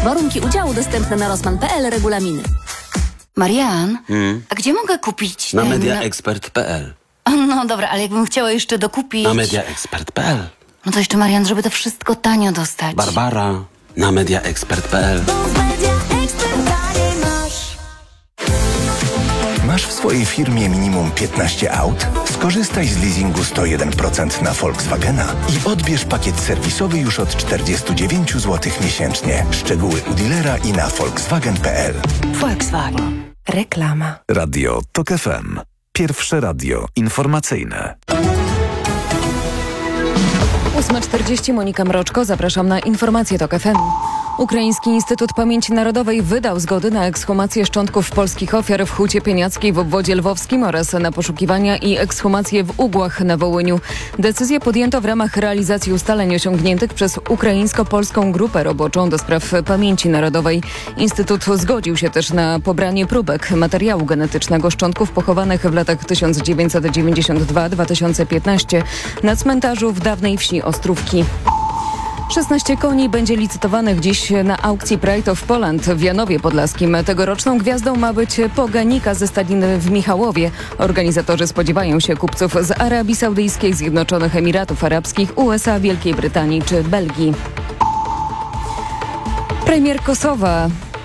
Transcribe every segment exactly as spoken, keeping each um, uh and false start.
Warunki udziału dostępne na rosman kropka p l. Regulaminy. Marian, Hmm? a gdzie mogę kupić Na ten... mediaexpert kropka p l. No dobra, ale jakbym chciała jeszcze dokupić... Na mediaexpert kropka p l. No to jeszcze, Marian, żeby to wszystko tanio dostać. Barbara, na mediaexpert kropka p l. Masz w swojej firmie minimum piętnaście aut? Skorzystaj z leasingu sto jeden procent na Volkswagena i odbierz pakiet serwisowy już od czterdzieści dziewięć złotych miesięcznie. Szczegóły u dealera i na volkswagen kropka p l. Volkswagen. Reklama. Radio TOK F M. Pierwsze radio informacyjne. ósma czterdzieści, Monika Mroczko, zapraszam na informacje TOK F M. Ukraiński Instytut Pamięci Narodowej wydał zgody na ekshumację szczątków polskich ofiar w Hucie Pieniackiej w obwodzie lwowskim oraz na poszukiwania i ekshumację w Ugłach na Wołyniu. Decyzję podjęto w ramach realizacji ustaleń osiągniętych przez ukraińsko-polską grupę roboczą do spraw pamięci narodowej. Instytut zgodził się też na pobranie próbek materiału genetycznego szczątków pochowanych w latach tysiąc dziewięćset dziewięćdziesiąt dwa do dwa tysiące piętnaście na cmentarzu w dawnej wsi Ostrówki. szesnaście koni będzie licytowanych dziś na aukcji Pride of Poland w Janowie Podlaskim. Tegoroczną gwiazdą ma być Poganika ze stadniny w Michałowie. Organizatorzy spodziewają się kupców z Arabii Saudyjskiej, Zjednoczonych Emiratów Arabskich, U S A, Wielkiej Brytanii czy Belgii. Premier Kosowa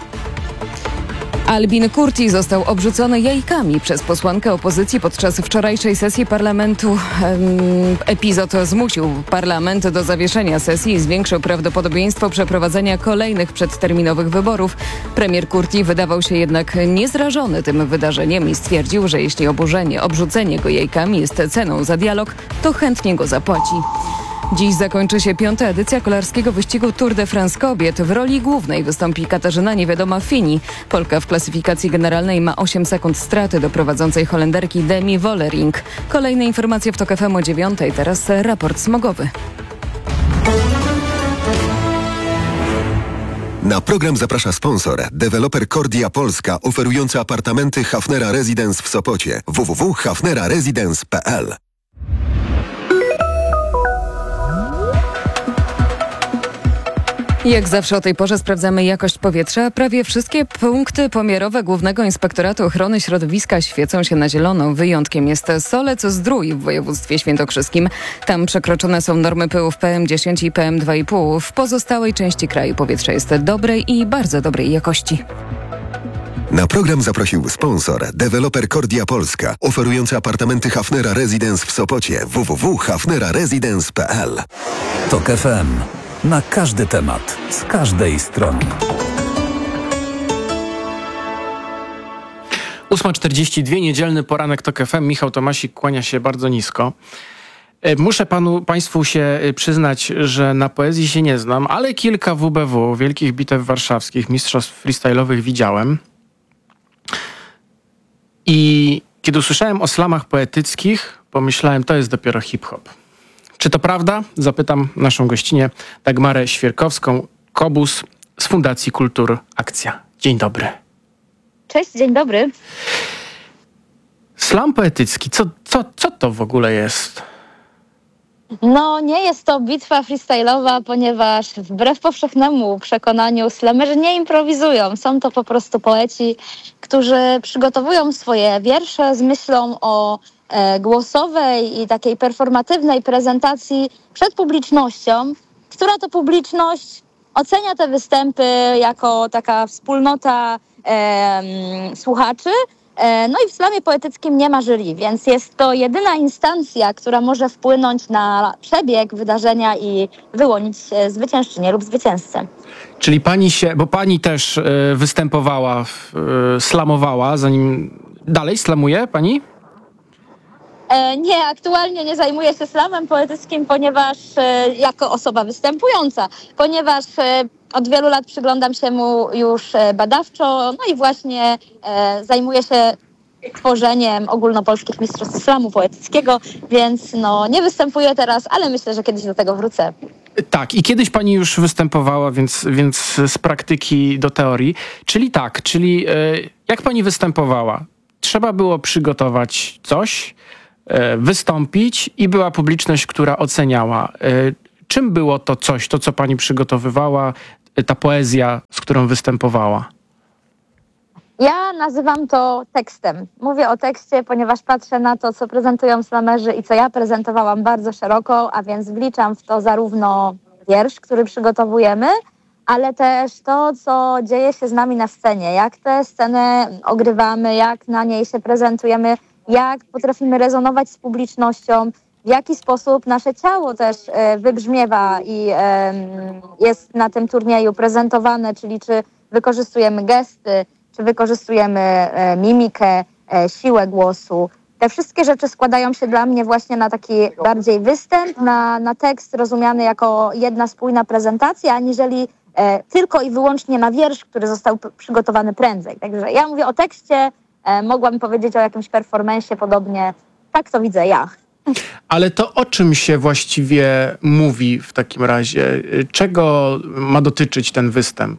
Albin Kurti został obrzucony jajkami przez posłankę opozycji podczas wczorajszej sesji parlamentu. Epizod zmusił parlament do zawieszenia sesji i zwiększył prawdopodobieństwo przeprowadzenia kolejnych przedterminowych wyborów. Premier Kurti wydawał się jednak niezrażony tym wydarzeniem i stwierdził, że jeśli oburzenie, obrzucenie go jajkami jest ceną za dialog, to chętnie go zapłaci. Dziś zakończy się piąta edycja kolarskiego wyścigu Tour de France Kobiet. W roli głównej wystąpi Katarzyna Niewiadoma-Fini. Polka w klasyfikacji generalnej ma osiem sekund straty do prowadzącej Holenderki Demi Vollering. Kolejne informacje w TOK F M o dziewiątej. Teraz raport smogowy. Na program zaprasza sponsor, deweloper Kordia Polska, oferujący apartamenty Hafnera Residence w Sopocie. w w w kropka hafnera residence kropka p l. Jak zawsze o tej porze sprawdzamy jakość powietrza. Prawie wszystkie punkty pomiarowe Głównego Inspektoratu Ochrony Środowiska świecą się na zielono. Wyjątkiem jest Solec-Zdrój w województwie świętokrzyskim. Tam przekroczone są normy pyłów P M dziesięć i P M dwa i pół. W pozostałej części kraju powietrze jest dobrej i bardzo dobrej jakości. Na program zaprosił sponsor, deweloper Kordia Polska, oferujący apartamenty Hafnera Residence w Sopocie. w w w kropka hafnera residence kropka p l. TOK F M. Na każdy temat, z każdej strony. ósma czterdzieści dwa, niedzielny poranek TOK F M. Michał Tomasik kłania się bardzo nisko. Muszę panu, państwu się przyznać, że na poezji się nie znam, ale kilka W B W, Wielkich Bitew Warszawskich, mistrzostw freestyle'owych widziałem. I kiedy usłyszałem o slamach poetyckich, pomyślałem, to jest dopiero hip-hop. Czy to prawda? Zapytam naszą gościnię Dagmarę Świerkowską, Kobus z Fundacji Kultur Akcja. Dzień dobry. Cześć, dzień dobry. Slam poetycki, co, co, co to w ogóle jest? No, nie jest to bitwa freestyle'owa, ponieważ wbrew powszechnemu przekonaniu slamerzy nie improwizują. Są to po prostu poeci, którzy przygotowują swoje wiersze z myślą o e, głosowej i takiej performatywnej prezentacji przed publicznością, która to publiczność ocenia te występy jako taka wspólnota e, słuchaczy. No i w slamie poetyckim nie ma jury, więc jest to jedyna instancja, która może wpłynąć na przebieg wydarzenia i wyłonić zwyciężczynię lub zwycięzcę. Czyli pani się, bo pani też y, występowała, y, slamowała, zanim dalej slamuje pani? E, nie, aktualnie nie zajmuję się slamem poetyckim, ponieważ e, jako osoba występująca, ponieważ e, od wielu lat przyglądam się mu już badawczo, no i właśnie e, zajmuję się tworzeniem ogólnopolskich mistrzostw slamu poetyckiego, więc no nie występuję teraz, ale myślę, że kiedyś do tego wrócę. Tak, i kiedyś pani już występowała, więc, więc z praktyki do teorii. Czyli tak, czyli e, jak pani występowała? Trzeba było przygotować coś, e, wystąpić i była publiczność, która oceniała. E, czym było to coś, to co pani przygotowywała? ta poezja, z którą występowała? Ja nazywam to tekstem. Mówię o tekście, ponieważ patrzę na to, co prezentują slamerzy i co ja prezentowałam bardzo szeroko, a więc wliczam w to zarówno wiersz, który przygotowujemy, ale też to, co dzieje się z nami na scenie, jak tę scenę ogrywamy, jak na niej się prezentujemy, jak potrafimy rezonować z publicznością, w jaki sposób nasze ciało też e, wybrzmiewa i e, jest na tym turnieju prezentowane, czyli czy wykorzystujemy gesty, czy wykorzystujemy e, mimikę, e, siłę głosu. Te wszystkie rzeczy składają się dla mnie właśnie na taki bardziej występ, na, na tekst rozumiany jako jedna spójna prezentacja, aniżeli e, tylko i wyłącznie na wiersz, który został p- przygotowany prędzej. Także ja mówię o tekście, e, mogłabym powiedzieć o jakimś performance'ie podobnie. Tak to widzę ja. Ale to o czym się właściwie mówi w takim razie? Czego ma dotyczyć ten występ?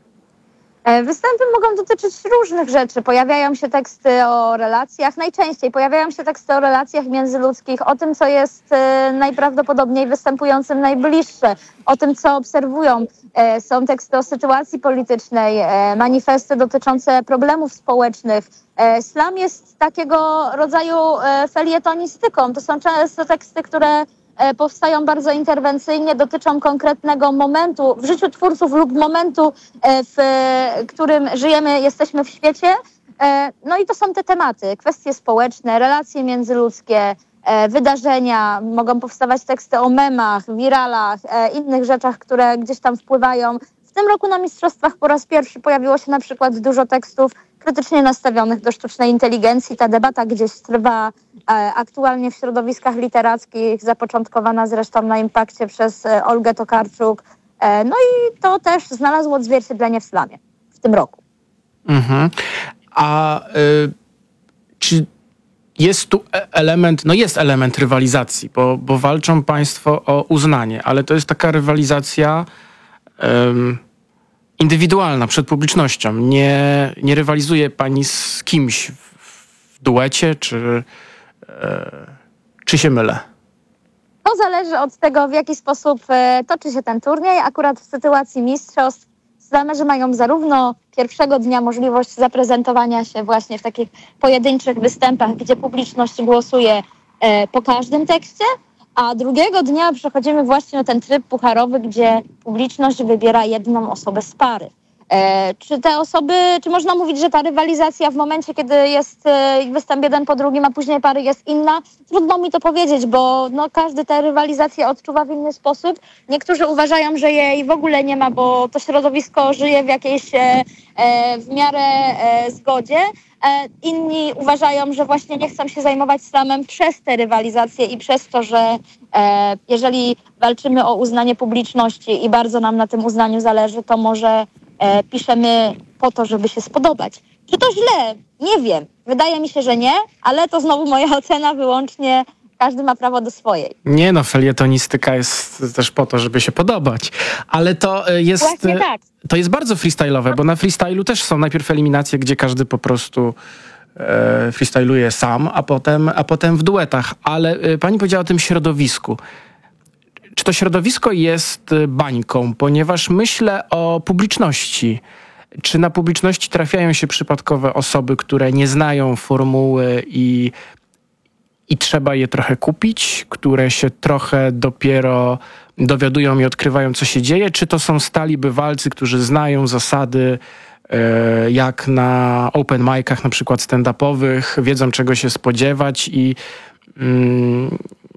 Występy mogą dotyczyć różnych rzeczy. Pojawiają się teksty o relacjach, najczęściej pojawiają się teksty o relacjach międzyludzkich, o tym, co jest najprawdopodobniej występującym najbliższe, o tym, co obserwują. Są teksty o sytuacji politycznej, manifesty dotyczące problemów społecznych. Slam jest takiego rodzaju felietonistyką. To są często teksty, które powstają bardzo interwencyjnie, dotyczą konkretnego momentu w życiu twórców lub momentu, w którym żyjemy, jesteśmy w świecie. No i to są te tematy, kwestie społeczne, relacje międzyludzkie, wydarzenia. Mogą powstawać teksty o memach, wiralach, innych rzeczach, które gdzieś tam wpływają. W tym roku na mistrzostwach po raz pierwszy pojawiło się na przykład dużo tekstów krytycznie nastawionych do sztucznej inteligencji. Ta debata gdzieś trwa e, aktualnie w środowiskach literackich, zapoczątkowana zresztą na Impakcie przez e, Olgę Tokarczuk. E, no i to też znalazło odzwierciedlenie w slamie w tym roku. Mhm. A y, czy jest tu element, no jest element rywalizacji, bo, bo walczą państwo o uznanie, ale to jest taka rywalizacja um, indywidualna, przed publicznością. Nie, nie rywalizuje pani z kimś w, w duecie, czy, e, czy się mylę? To zależy od tego, w jaki sposób e, toczy się ten turniej. Akurat w sytuacji mistrzostw slamerzy mają zarówno pierwszego dnia możliwość zaprezentowania się właśnie w takich pojedynczych występach, gdzie publiczność głosuje e, po każdym tekście, a drugiego dnia przechodzimy właśnie na ten tryb pucharowy, gdzie publiczność wybiera jedną osobę z pary. E, czy te osoby, czy można mówić, że ta rywalizacja w momencie, kiedy jest e, występ jeden po drugim, a później pary jest inna? Trudno mi to powiedzieć, bo no, każdy tę rywalizację odczuwa w inny sposób. Niektórzy uważają, że jej w ogóle nie ma, bo to środowisko żyje w jakiejś e, e, w miarę e, zgodzie. E, inni uważają, że właśnie nie chcą się zajmować slamem przez tę rywalizację i przez to, że e, jeżeli walczymy o uznanie publiczności i bardzo nam na tym uznaniu zależy, to może e, piszemy po to, żeby się spodobać. Czy to źle? Nie wiem. Wydaje mi się, że nie, ale to znowu moja ocena wyłącznie. Każdy ma prawo do swojej. Nie no, felietonistyka jest też po to, żeby się podobać. Ale to jest, Właśnie tak. To jest bardzo freestyle'owe, bo na freestylu też są najpierw eliminacje, gdzie każdy po prostu e, freestyluje sam, a potem, a potem w duetach. Ale e, pani powiedziała o tym środowisku. Czy to środowisko jest bańką? Ponieważ myślę o publiczności. Czy na publiczności trafiają się przypadkowe osoby, które nie znają formuły i I trzeba je trochę kupić, które się trochę dopiero dowiadują i odkrywają, co się dzieje? Czy to są stali bywalcy, którzy znają zasady, e, jak na open micach, na przykład stand-upowych, wiedzą, czego się spodziewać i, mm,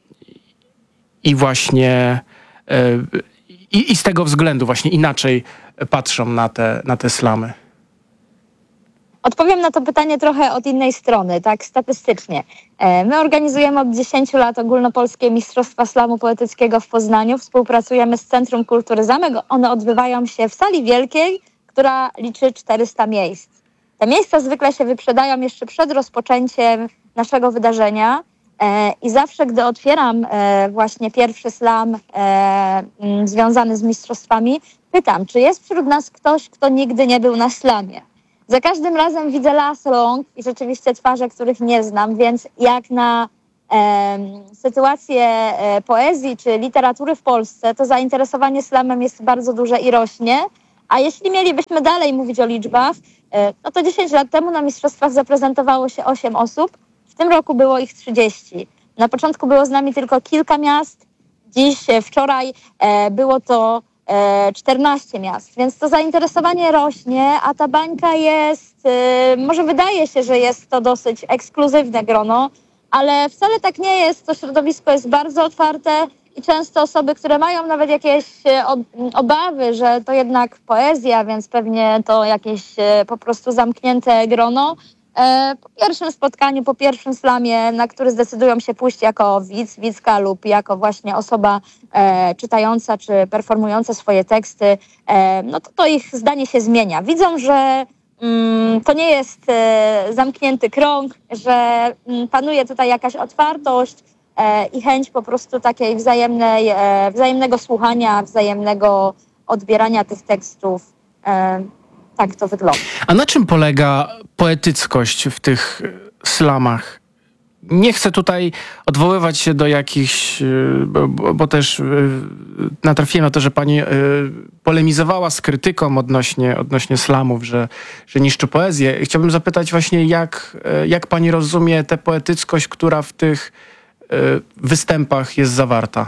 i właśnie e, i, i z tego względu właśnie inaczej patrzą na te, na te slamy? Odpowiem na to pytanie trochę od innej strony, tak statystycznie. My organizujemy od dziesięciu lat ogólnopolskie Mistrzostwa Slamu Poetyckiego w Poznaniu. Współpracujemy z Centrum Kultury Zamek. One odbywają się w sali wielkiej, która liczy czterysta miejsc. Te miejsca zwykle się wyprzedają jeszcze przed rozpoczęciem naszego wydarzenia i zawsze, gdy otwieram właśnie pierwszy slam związany z mistrzostwami, pytam, czy jest wśród nas ktoś, kto nigdy nie był na slamie. Za każdym razem widzę las rąk i rzeczywiście twarze, których nie znam, więc jak na e, sytuację e, poezji czy literatury w Polsce, to zainteresowanie slamem jest bardzo duże i rośnie. A jeśli mielibyśmy dalej mówić o liczbach, no to dziesięć lat temu na mistrzostwach zaprezentowało się osiem osób, w tym roku było ich trzydzieści. Na początku było z nami tylko kilka miast, dziś, wczoraj było to czternaście miast, więc to zainteresowanie rośnie, a ta bańka jest, może wydaje się, że jest to dosyć ekskluzywne grono, ale wcale tak nie jest. To środowisko jest bardzo otwarte i często osoby, które mają nawet jakieś obawy, że to jednak poezja, więc pewnie to jakieś po prostu zamknięte grono, po pierwszym spotkaniu, po pierwszym slamie, na który zdecydują się pójść jako widz, widzka lub jako właśnie osoba e, czytająca czy performująca swoje teksty, e, no to, to ich zdanie się zmienia. Widzą, że mm, to nie jest e, zamknięty krąg, że mm, panuje tutaj jakaś otwartość e, i chęć po prostu takiej wzajemnej, e, wzajemnego słuchania, wzajemnego odbierania tych tekstów. E, Tak to wygląda. A na czym polega poetyckość w tych slamach? Nie chcę tutaj odwoływać się do jakichś, bo, bo, bo też natrafiłem na to, że pani polemizowała z krytyką odnośnie, odnośnie slamów, że, że niszczy poezję. Chciałbym zapytać właśnie, jak, jak pani rozumie tę poetyckość, która w tych występach jest zawarta?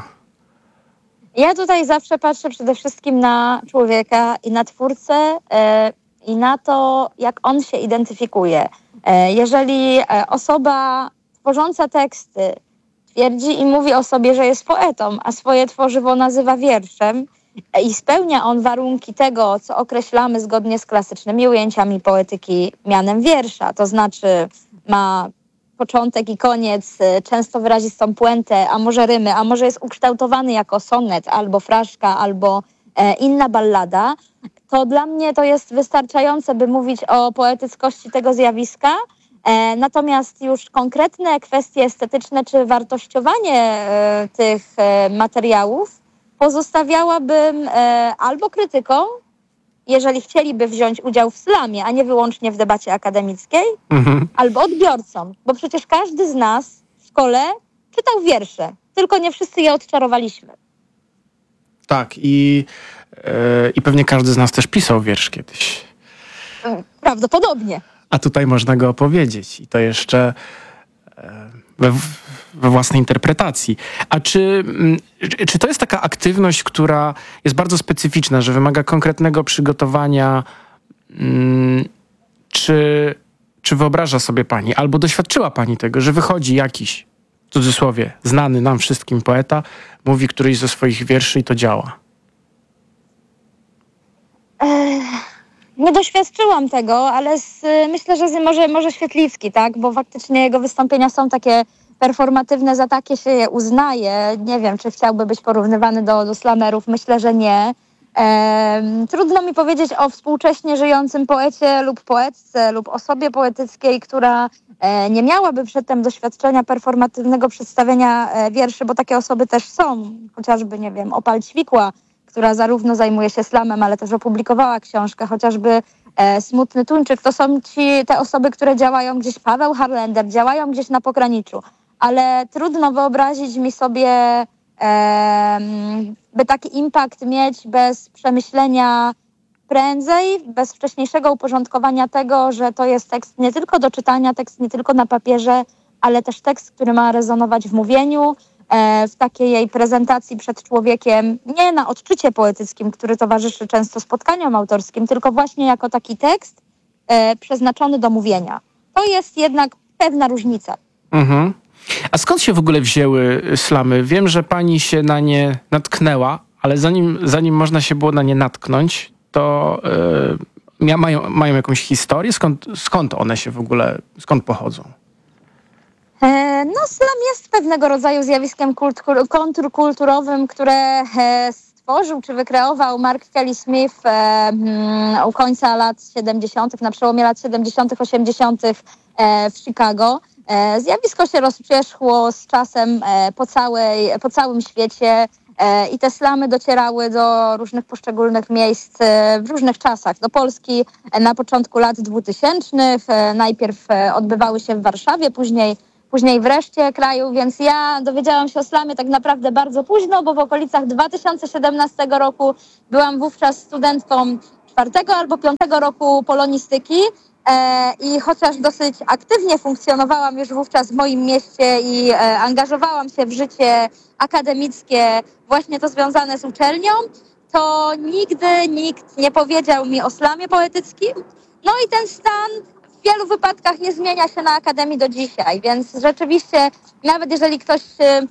Ja tutaj zawsze patrzę przede wszystkim na człowieka i na twórcę e, i na to, jak on się identyfikuje. E, jeżeli osoba tworząca teksty twierdzi i mówi o sobie, że jest poetą, a swoje tworzywo nazywa wierszem e, i spełnia on warunki tego, co określamy zgodnie z klasycznymi ujęciami poetyki mianem wiersza, to znaczy ma początek i koniec, często wyrazistą puentę, a może rymy, a może jest ukształtowany jako sonet, albo fraszka, albo e, inna ballada, to dla mnie to jest wystarczające, by mówić o poetyckości tego zjawiska. E, natomiast już konkretne kwestie estetyczne czy wartościowanie e, tych e, materiałów pozostawiałabym e, albo krytykom, jeżeli chcieliby wziąć udział w slamie, a nie wyłącznie w debacie akademickiej, mhm. albo odbiorcom, bo przecież każdy z nas w szkole czytał wiersze, tylko nie wszyscy je odczarowaliśmy. Tak, i, yy, i pewnie każdy z nas też pisał wiersz kiedyś. Prawdopodobnie. A tutaj można go opowiedzieć i to jeszcze yy, we, we własnej interpretacji. A czy, yy, czy to jest taka aktywność, która jest bardzo specyficzna, że wymaga konkretnego przygotowania? Yy, czy, czy wyobraża sobie pani, albo doświadczyła pani tego, że wychodzi jakiś, w cudzysłowie, znany nam wszystkim poeta, mówi któryś ze swoich wierszy i to działa? Ech, nie doświadczyłam tego, ale z, myślę, że z, może, może Świetlicki, tak? Bo faktycznie jego wystąpienia są takie performatywne, za takie się je uznaje. Nie wiem, czy chciałby być porównywany do, do slamerów. Myślę, że nie. Ehm, trudno mi powiedzieć o współcześnie żyjącym poecie lub poetce lub osobie poetyckiej, która e, nie miałaby przedtem doświadczenia performatywnego przedstawienia e, wierszy, bo takie osoby też są. Chociażby, nie wiem, Opal Ćwikła, która zarówno zajmuje się slamem, ale też opublikowała książkę, chociażby e, Smutny Tuńczyk. To są ci, te osoby, które działają gdzieś, Paweł Harlender, działają gdzieś na pograniczu. Ale trudno wyobrazić mi sobie, e, by taki impact mieć bez przemyślenia prędzej, bez wcześniejszego uporządkowania tego, że to jest tekst nie tylko do czytania, tekst nie tylko na papierze, ale też tekst, który ma rezonować w mówieniu, w takiej jej prezentacji przed człowiekiem, nie na odczycie poetyckim, który towarzyszy często spotkaniom autorskim, tylko właśnie jako taki tekst e, przeznaczony do mówienia. To jest jednak pewna różnica. Mhm. A skąd się w ogóle wzięły slamy? Wiem, że pani się na nie natknęła, ale zanim, zanim można się było na nie natknąć, to e, mają, mają jakąś historię? Skąd, skąd one się w ogóle, skąd pochodzą? No, slam jest pewnego rodzaju zjawiskiem kultur, kontrkulturowym, które stworzył czy wykreował Mark Kelly Smith u końca lat siedemdziesiątych, na przełomie lat siedemdziesiątych, osiemdziesiątych w Chicago. Zjawisko się rozpierzchło z czasem po, całej, po całym świecie i te slamy docierały do różnych poszczególnych miejsc w różnych czasach. Do Polski na początku lat dwutysięcznych, najpierw odbywały się w Warszawie, później Później wreszcie kraju, więc ja dowiedziałam się o slamie tak naprawdę bardzo późno, bo w okolicach dwa tysiące siedemnastego roku byłam wówczas studentką czwartego albo piątego roku polonistyki e, i chociaż dosyć aktywnie funkcjonowałam już wówczas w moim mieście i e, angażowałam się w życie akademickie, właśnie to związane z uczelnią, to nigdy nikt nie powiedział mi o slamie poetyckim. No i ten stan w wielu wypadkach nie zmienia się na Akademii do dzisiaj, więc rzeczywiście nawet jeżeli ktoś y,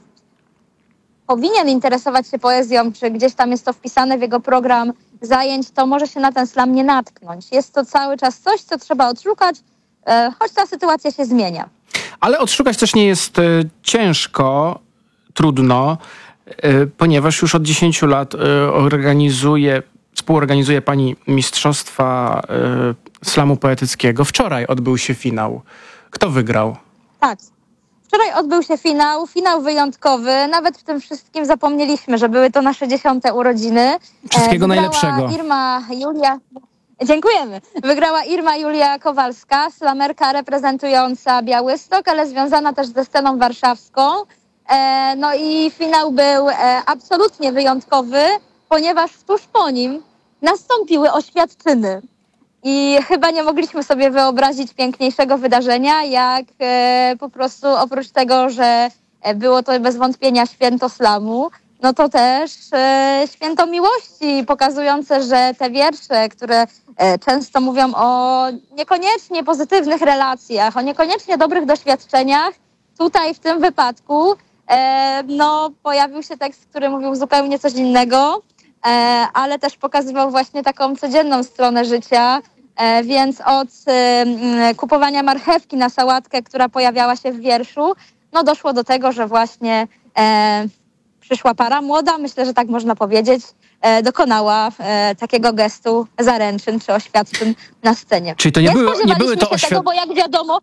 powinien interesować się poezją, czy gdzieś tam jest to wpisane w jego program zajęć, to może się na ten slam nie natknąć. Jest to cały czas coś, co trzeba odszukać, y, choć ta sytuacja się zmienia. Ale odszukać też nie jest y, ciężko, trudno, y, ponieważ już od dziesięciu lat y, organizuje, współorganizuje pani mistrzostwa y, slamu poetyckiego. Wczoraj odbył się finał. Kto wygrał? Tak. Wczoraj odbył się finał, finał wyjątkowy. Nawet w tym wszystkim zapomnieliśmy, że były to nasze dziesiąte urodziny. Wszystkiego Wygrała najlepszego. Irma Julia... Dziękujemy. Wygrała Irma Julia Kowalska, slamerka reprezentująca Białystok, ale związana też ze sceną warszawską. E, no i finał był e, absolutnie wyjątkowy, ponieważ tuż po nim nastąpiły oświadczyny. I chyba nie mogliśmy sobie wyobrazić piękniejszego wydarzenia, jak e, po prostu oprócz tego, że było to bez wątpienia święto slamu, no to też e, święto miłości, pokazujące, że te wiersze, które e, często mówią o niekoniecznie pozytywnych relacjach, o niekoniecznie dobrych doświadczeniach, tutaj w tym wypadku e, no, pojawił się tekst, który mówił zupełnie coś innego, e, ale też pokazywał właśnie taką codzienną stronę życia, e, więc od e, kupowania marchewki na sałatkę, która pojawiała się w wierszu, no doszło do tego, że właśnie e, przyszła para młoda, myślę, że tak można powiedzieć, e, dokonała e, takiego gestu zaręczyn czy oświadczyn na scenie. Czyli to nie, było, nie były to oświadczyny? Bo jak wiadomo...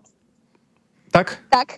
Tak? Tak.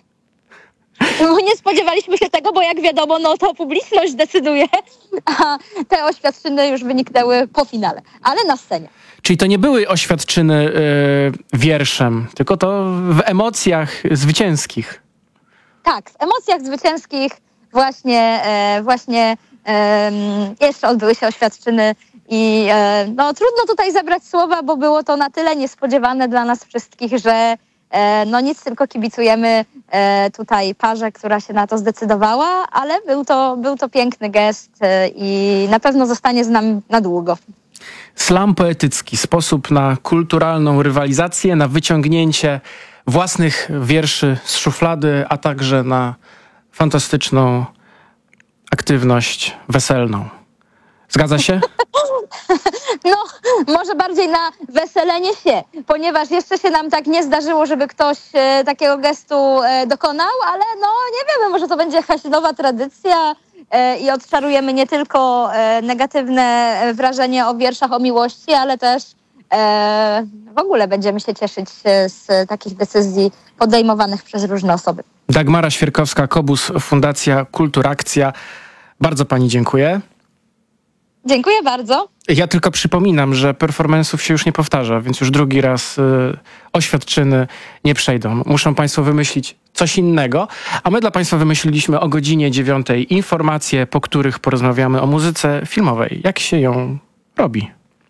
Nie spodziewaliśmy się tego, bo jak wiadomo, no to publiczność decyduje, a te oświadczyny już wyniknęły po finale, ale na scenie. Czyli to nie były oświadczyny y, wierszem, tylko to w emocjach zwycięskich. Tak, w emocjach zwycięskich właśnie, e, właśnie e, jeszcze odbyły się oświadczyny i e, no, trudno tutaj zebrać słowa, bo było to na tyle niespodziewane dla nas wszystkich, że e, no nic, tylko kibicujemy e, tutaj parze, która się na to zdecydowała, ale był to, był to piękny gest e, i na pewno zostanie z nami na długo. Slam poetycki, sposób na kulturalną rywalizację, na wyciągnięcie własnych wierszy z szuflady, a także na fantastyczną aktywność weselną. Zgadza się? No, może bardziej na weselenie się, ponieważ jeszcze się nam tak nie zdarzyło, żeby ktoś e, takiego gestu e, dokonał, ale no nie wiemy, może to będzie jakaś nowa tradycja e, i odczarujemy nie tylko e, negatywne wrażenie o wierszach o miłości, ale też e, w ogóle będziemy się cieszyć z takich decyzji podejmowanych przez różne osoby. Dagmara Świerkowska-Kobus, Fundacja Kulturakcja. Bardzo pani dziękuję. Dziękuję bardzo. Ja tylko przypominam, że performance'ów się już nie powtarza, więc już drugi raz y, oświadczyny nie przejdą. Muszą państwo wymyślić coś innego, a my dla państwa wymyśliliśmy o godzinie dziewiątej informacje, po których porozmawiamy o muzyce filmowej. Jak się ją robi?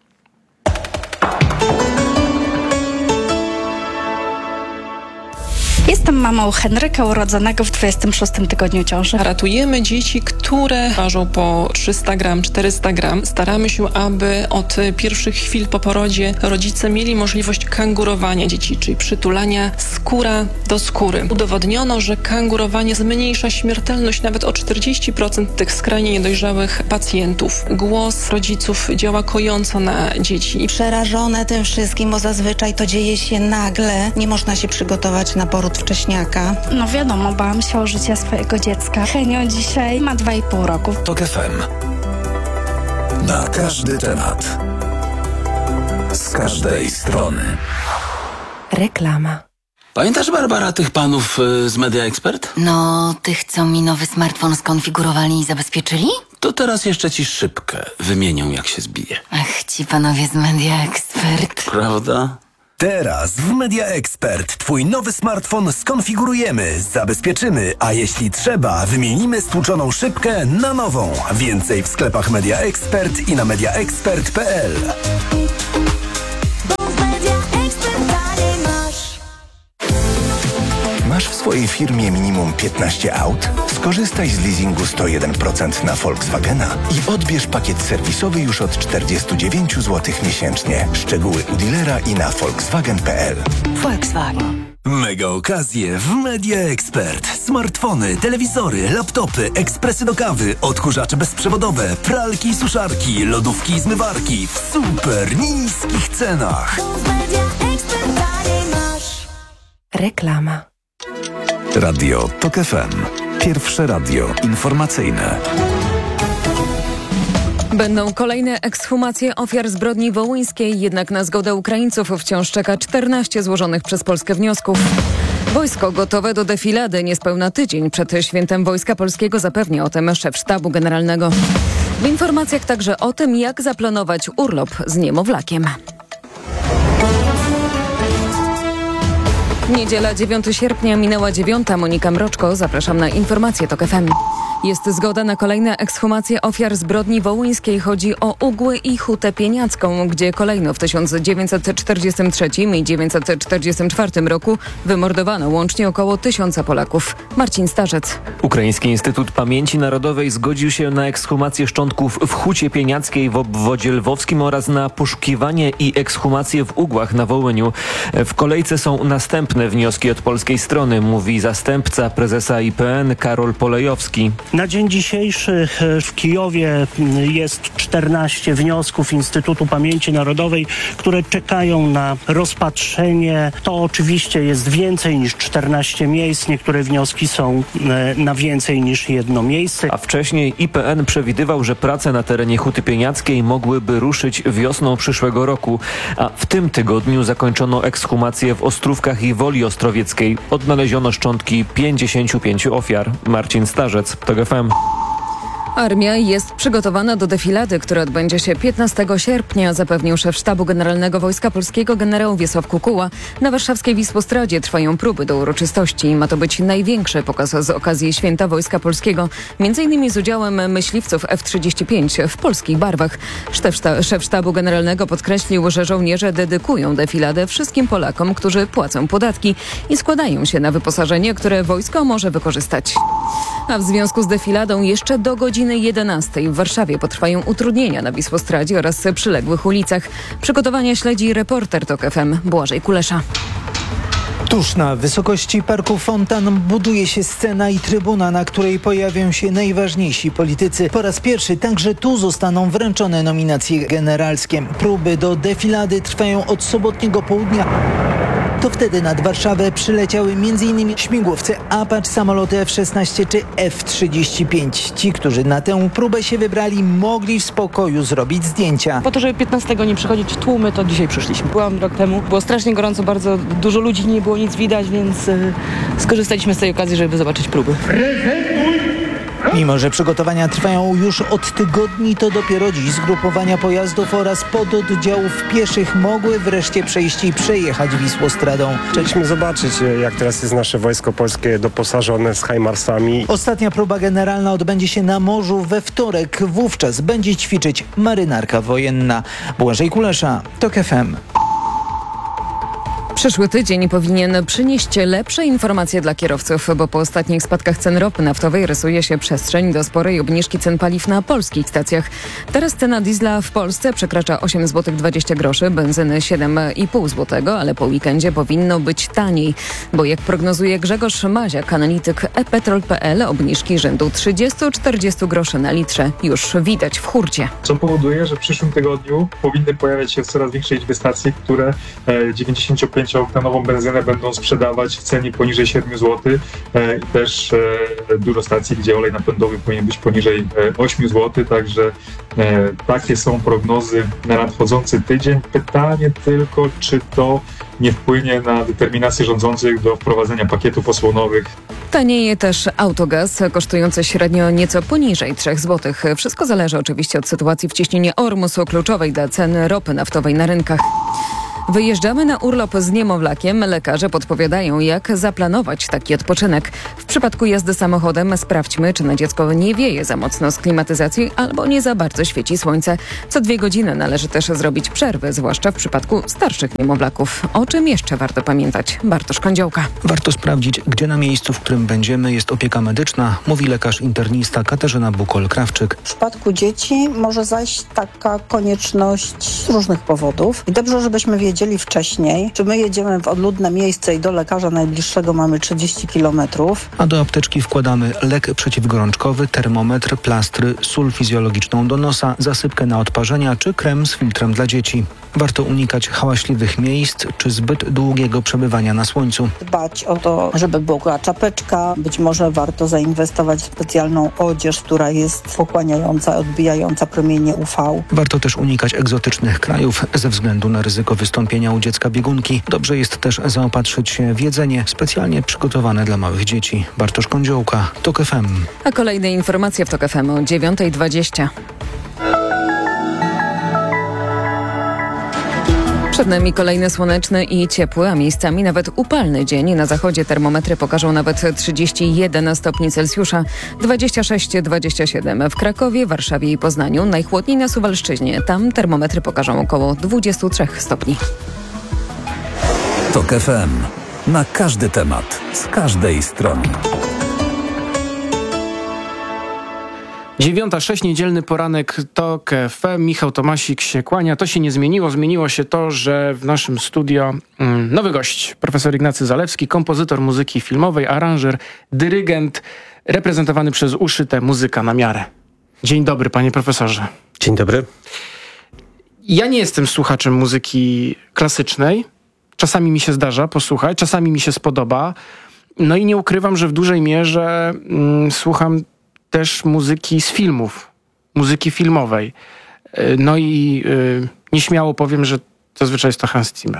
Jestem mamą Henryka, urodzonego w dwudziestym szóstym tygodniu ciąży. Ratujemy dzieci, które ważą po trzysta gram, czterysta gram. Staramy się, aby od pierwszych chwil po porodzie rodzice mieli możliwość kangurowania dzieci, czyli przytulania skóra do skóry. Udowodniono, że kangurowanie zmniejsza śmiertelność nawet o czterdzieści procent tych skrajnie niedojrzałych pacjentów. Głos rodziców działa kojąco na dzieci. Przerażone tym wszystkim, bo zazwyczaj to dzieje się nagle. Nie można się przygotować na poród wcześniaka. No wiadomo, bałam się o życie swojego dziecka. Henio dzisiaj ma dwa i pół roku. Tok F M. Na każdy temat. Z każdej strony. Reklama. Pamiętasz, Barbara, tych panów y, z Media Expert? No, tych, co mi nowy smartfon skonfigurowali i zabezpieczyli? To teraz jeszcze ci szybkę wymienią, jak się zbije. Ach, ci panowie z Media Expert. Prawda? Teraz w Media Expert twój nowy smartfon skonfigurujemy, zabezpieczymy, a jeśli trzeba, wymienimy stłuczoną szybkę na nową. Więcej w sklepach Media Expert i na media expert kropka p l. twojej firmie minimum piętnaście aut? Skorzystaj z leasingu sto jeden procent na Volkswagena i odbierz pakiet serwisowy już od czterdzieści dziewięć złotych miesięcznie. Szczegóły u dealera i na volkswagen kropka p l. Volkswagen. Mega okazje w Media Expert. Smartfony, telewizory, laptopy, ekspresy do kawy, odkurzacze bezprzewodowe, pralki i suszarki, lodówki i zmywarki w super niskich cenach. Reklama. Radio TOK F M. Pierwsze radio informacyjne. Będą kolejne ekshumacje ofiar zbrodni wołyńskiej, jednak na zgodę Ukraińców wciąż czeka czternaście złożonych przez Polskę wniosków. Wojsko gotowe do defilady niespełna tydzień przed Świętem Wojska Polskiego, zapewnia o tym szef Sztabu Generalnego. W informacjach także o tym, jak zaplanować urlop z niemowlakiem. Niedziela dziewiątego sierpnia, minęła dziewiąta. Monika Mroczko, zapraszam na informacje TOK F M. Jest zgoda na kolejne ekshumacje ofiar zbrodni wołyńskiej. Chodzi o Ugły i Hutę Pieniacką, gdzie kolejno w tysiąc dziewięćset czterdziestym trzecim i tysiąc dziewięćset czterdziestym czwartym roku wymordowano łącznie około tysiąca Polaków. Marcin Starzec. Ukraiński Instytut Pamięci Narodowej zgodził się na ekshumację szczątków w Hucie Pieniackiej w obwodzie lwowskim oraz na poszukiwanie i ekshumację w Ugłach na Wołyniu. W kolejce są następne wnioski od polskiej strony, mówi zastępca prezesa I P N Karol Polejowski. Na dzień dzisiejszy w Kijowie jest czternaście wniosków Instytutu Pamięci Narodowej, które czekają na rozpatrzenie. To oczywiście jest więcej niż czternaście miejsc. Niektóre wnioski są na więcej niż jedno miejsce. A wcześniej I P N przewidywał, że prace na terenie Huty Pieniackiej mogłyby ruszyć wiosną przyszłego roku. A w tym tygodniu zakończono ekshumację w Ostrówkach i Woli Ostrowieckiej. Odnaleziono szczątki pięćdziesięciu pięciu ofiar. Marcin Starzec, TOK F M. Armia jest przygotowana do defilady, która odbędzie się piętnastego sierpnia, zapewnił szef Sztabu Generalnego Wojska Polskiego generał Wiesław Kukuła. Na warszawskiej Wisłostradzie trwają próby do uroczystości. Ma to być największy pokaz z okazji Święta Wojska Polskiego, między innymi z udziałem myśliwców F trzydzieści pięć w polskich barwach. Szef, szta- szef Sztabu Generalnego podkreślił, że żołnierze dedykują defiladę wszystkim Polakom, którzy płacą podatki i składają się na wyposażenie, które wojsko może wykorzystać. A w związku z defiladą jeszcze do godziny jedenastej w Warszawie potrwają utrudnienia na Wisłostradzie oraz przyległych ulicach. Przygotowania śledzi reporter TOK F M Błażej Kulesza. Tuż na wysokości Parku Fontan buduje się scena i trybuna, na której pojawią się najważniejsi politycy. Po raz pierwszy także tu zostaną wręczone nominacje generalskie. Próby do defilady trwają od sobotniego południa. To wtedy nad Warszawę przyleciały m.in. śmigłowce Apache, samoloty F szesnaście czy F trzydzieści pięć. Ci, którzy na tę próbę się wybrali, mogli w spokoju zrobić zdjęcia. Po to, żeby piętnastego nie przychodzić tłumy, to dzisiaj przyszliśmy. Byłam rok temu, było strasznie gorąco, bardzo dużo ludzi, nie było nic widać, więc yy, skorzystaliśmy z tej okazji, żeby zobaczyć próby. Mimo że przygotowania trwają już od tygodni, to dopiero dziś zgrupowania pojazdów oraz pododdziałów pieszych mogły wreszcie przejść i przejechać Wisłostradą. Chcieliśmy zobaczyć, jak teraz jest nasze Wojsko Polskie doposażone z hajmarsami. Ostatnia próba generalna odbędzie się na morzu we wtorek. Wówczas będzie ćwiczyć marynarka wojenna. Błażej Kulesza, TOK F M. Przyszły tydzień powinien przynieść lepsze informacje dla kierowców, bo po ostatnich spadkach cen ropy naftowej rysuje się przestrzeń do sporej obniżki cen paliw na polskich stacjach. Teraz cena diesla w Polsce przekracza osiem złotych dwadzieścia groszy, benzyny siedem i pół złotego, ale po weekendzie powinno być taniej, bo jak prognozuje Grzegorz Maziak, analityk e petrol kropka p l, obniżki rzędu trzydzieści do czterdziestu groszy na litrze już widać w hurcie. Co powoduje, że w przyszłym tygodniu powinny pojawiać się w coraz większej liczbie stacji, które dziewięćdziesięciopięciooktanową benzynę będą sprzedawać w cenie poniżej siedmiu złotych e, i też e, dużo stacji, gdzie olej napędowy powinien być poniżej e, ośmiu złotych, także e, takie są prognozy na nadchodzący tydzień. Pytanie tylko, czy to nie wpłynie na determinację rządzących do wprowadzenia pakietów osłonowych. Tanieje też autogaz, kosztujący średnio nieco poniżej trzech złotych. Wszystko zależy oczywiście od sytuacji w cieśninie Ormusu, kluczowej dla cen ropy naftowej na rynkach. Wyjeżdżamy na urlop z niemowlakiem. Lekarze podpowiadają, jak zaplanować taki odpoczynek. W przypadku jazdy samochodem sprawdźmy, czy na dziecko nie wieje za mocno z klimatyzacji albo nie za bardzo świeci słońce. Co dwie godziny należy też zrobić przerwę, zwłaszcza w przypadku starszych niemowlaków. O czym jeszcze warto pamiętać? Bartosz Kądziołka. Warto sprawdzić, gdzie na miejscu, w którym będziemy, jest opieka medyczna, mówi lekarz internista Katarzyna Bukol-Krawczyk. W przypadku dzieci może zajść taka konieczność z różnych powodów. I dobrze, żebyśmy wiedzieli wcześniej, czy my jedziemy w odludne miejsce i do lekarza najbliższego mamy trzydzieści kilometrów. A do apteczki wkładamy lek przeciwgorączkowy, termometr, plastry, sól fizjologiczną do nosa, zasypkę na odparzenia czy krem z filtrem dla dzieci. Warto unikać hałaśliwych miejsc czy zbyt długiego przebywania na słońcu. Dbać o to, żeby była czapeczka. Być może warto zainwestować w specjalną odzież, która jest pochłaniająca, odbijająca promienie U V. Warto też unikać egzotycznych krajów ze względu na ryzyko wystąpienia u dziecka biegunki. Dobrze jest też zaopatrzyć się w jedzenie specjalnie przygotowane dla małych dzieci. Bartosz Kądziołka, TOK F M. A kolejne informacje w TOK F M o dziewiąta dwadzieścia. Przed nami kolejny słoneczny i ciepły, a miejscami nawet upalny dzień. Na zachodzie termometry pokażą nawet trzydzieści jeden stopni Celsjusza, dwadzieścia sześć dwadzieścia siedem w Krakowie, Warszawie i Poznaniu. Najchłodniej na Suwalszczyźnie. Tam termometry pokażą około dwadzieścia trzy stopni. TOK F M. Na każdy temat, z każdej strony. dziewiąta sześć, niedzielny poranek TOK F M. Michał Tomasik się kłania. To się nie zmieniło. Zmieniło się to, że w naszym studio mm, nowy gość, profesor Ignacy Zalewski, kompozytor muzyki filmowej, aranżer, dyrygent, reprezentowany przez Uszyte Muzyka na Miarę. Dzień dobry, panie profesorze. Dzień dobry. Ja nie jestem słuchaczem muzyki klasycznej. Czasami mi się zdarza posłuchać, czasami mi się spodoba. No i nie ukrywam, że w dużej mierze mm, słucham też muzyki z filmów, muzyki filmowej. No i y, nieśmiało powiem, że zazwyczaj jest to Hans Zimmer.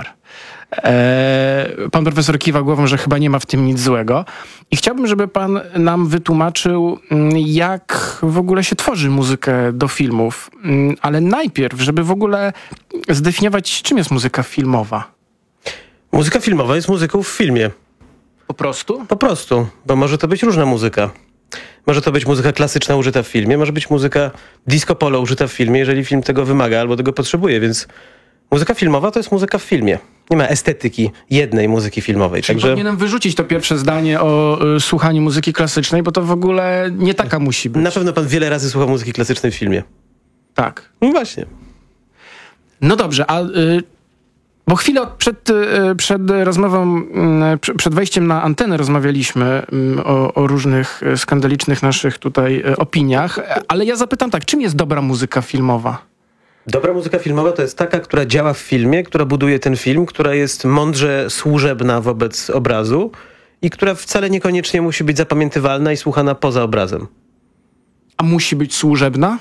E, pan profesor kiwa głową, że chyba nie ma w tym nic złego. I chciałbym, żeby pan nam wytłumaczył, jak w ogóle się tworzy muzykę do filmów. Ale najpierw, żeby w ogóle zdefiniować, czym jest muzyka filmowa. Muzyka filmowa jest muzyką w filmie. Po prostu? Po prostu, bo może to być różna muzyka. Może to być muzyka klasyczna użyta w filmie, może być muzyka disco polo użyta w filmie, jeżeli film tego wymaga albo tego potrzebuje, więc muzyka filmowa to jest muzyka w filmie. Nie ma estetyki jednej muzyki filmowej. Czyli Także powinienem wyrzucić to pierwsze zdanie o y, słuchaniu muzyki klasycznej, bo to w ogóle nie taka musi być. Na pewno pan wiele razy słucha muzyki klasycznej w filmie. Tak. No właśnie. No dobrze, a... Y, Bo chwilę przed, przed rozmową, przed wejściem na antenę rozmawialiśmy o, o różnych skandalicznych naszych tutaj opiniach, ale ja zapytam tak, czym jest dobra muzyka filmowa? Dobra muzyka filmowa to jest taka, która działa w filmie, która buduje ten film, która jest mądrze służebna wobec obrazu i która wcale niekoniecznie musi być zapamiętywalna i słuchana poza obrazem. A musi być służebna?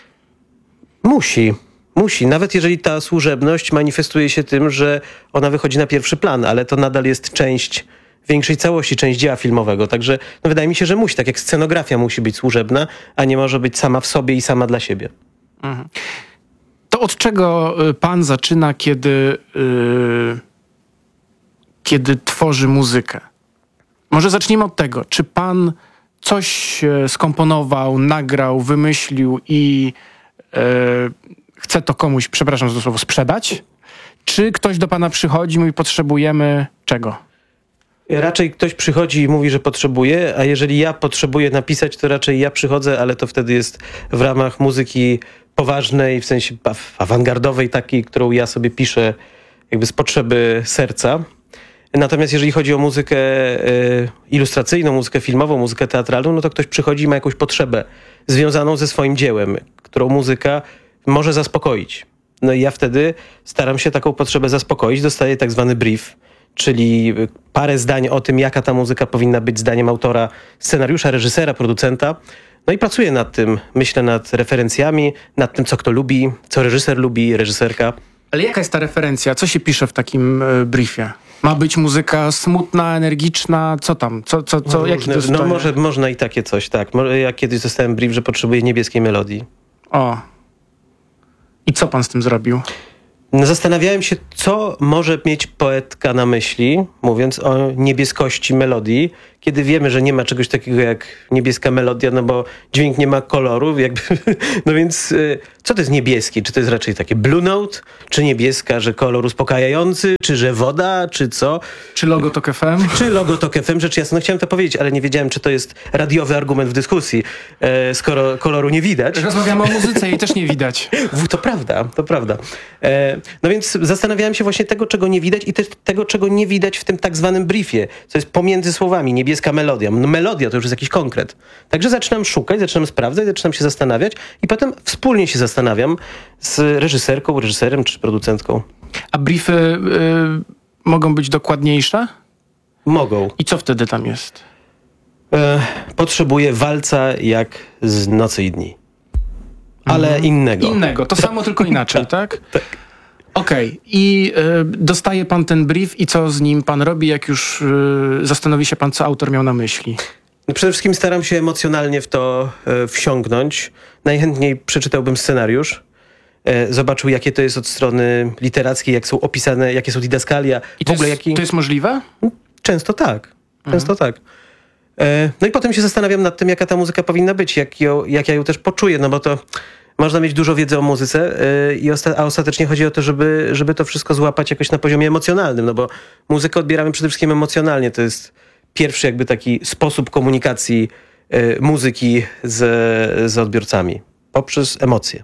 Musi. Musi, nawet jeżeli ta służebność manifestuje się tym, że ona wychodzi na pierwszy plan, ale to nadal jest część większej całości, część dzieła filmowego. Także no, wydaje mi się, że musi, tak jak scenografia musi być służebna, a nie może być sama w sobie i sama dla siebie. Mhm. To od czego pan zaczyna, kiedy, yy, kiedy tworzy muzykę? Może zacznijmy od tego. Czy pan coś skomponował, nagrał, wymyślił i... Yy, chce to komuś, przepraszam za to słowo, sprzedać? Czy ktoś do pana przychodzi i mówi, potrzebujemy czego? Raczej ktoś przychodzi i mówi, że potrzebuje, a jeżeli ja potrzebuję napisać, to raczej ja przychodzę, ale to wtedy jest w ramach muzyki poważnej, w sensie awangardowej takiej, którą ja sobie piszę jakby z potrzeby serca. Natomiast jeżeli chodzi o muzykę y, ilustracyjną, muzykę filmową, muzykę teatralną, no to ktoś przychodzi i ma jakąś potrzebę związaną ze swoim dziełem, którą muzyka może zaspokoić. No i ja wtedy staram się taką potrzebę zaspokoić. Dostaję tak zwany brief, czyli parę zdań o tym, jaka ta muzyka powinna być zdaniem autora, scenariusza, reżysera, producenta. No i pracuję nad tym. Myślę nad referencjami, nad tym, co kto lubi, co reżyser lubi, reżyserka. Ale jaka jest ta referencja? Co się pisze w takim y, briefie? Ma być muzyka smutna, energiczna? Co tam? Co, co, co, no, jaki różne, no może można i takie coś, tak. Ja kiedyś dostałem brief, że potrzebuję niebieskiej melodii. O. I co pan z tym zrobił? No, zastanawiałem się, co może mieć poetka na myśli, mówiąc o niebieskości melodii, kiedy wiemy, że nie ma czegoś takiego jak niebieska melodia, no bo dźwięk nie ma koloru, jakby, no więc y, co to jest niebieski? Czy to jest raczej takie blue note, czy niebieska, że kolor uspokajający, czy że woda, czy co? Czy logo Tok F M? Czy logo Tok F M, rzecz jasna. No chciałem to powiedzieć, ale nie wiedziałem, czy to jest radiowy argument w dyskusji, e, skoro koloru nie widać. Rozmawiamy o muzyce i też nie widać. To prawda, to prawda. E, no więc zastanawiałem się właśnie tego, czego nie widać i też tego, czego nie widać w tym tak zwanym briefie, co jest pomiędzy słowami, niebieska melodia. No melodia to już jest jakiś konkret. Także zaczynam szukać, zaczynam sprawdzać, zaczynam się zastanawiać i potem wspólnie się zastanawiam z reżyserką, reżyserem czy producentką. A briefy y, mogą być dokładniejsze? Mogą. I co wtedy tam jest? E, potrzebuję walca jak z Nocy i Dni. Ale mhm. innego. Innego, to samo, tylko inaczej, tak? Tak. Okej. Okay. I y, dostaje pan ten brief i co z nim pan robi, jak już y, zastanowi się pan, co autor miał na myśli? No przede wszystkim staram się emocjonalnie w to y, wsiąknąć. Najchętniej przeczytałbym scenariusz. Y, zobaczył, jakie to jest od strony literackiej, jak są opisane, jakie są didaskalia. I to, w ogóle, jest, jaki... to jest możliwe? Często tak. Często mhm. tak. Y, no i potem się zastanawiam nad tym, jaka ta muzyka powinna być, jak, ją, jak ja ją też poczuję, no bo to można mieć dużo wiedzy o muzyce, yy, i osta- a ostatecznie chodzi o to, żeby, żeby to wszystko złapać jakoś na poziomie emocjonalnym, no bo muzykę odbieramy przede wszystkim emocjonalnie. To jest pierwszy jakby taki sposób komunikacji yy, muzyki z, z odbiorcami. Poprzez emocje.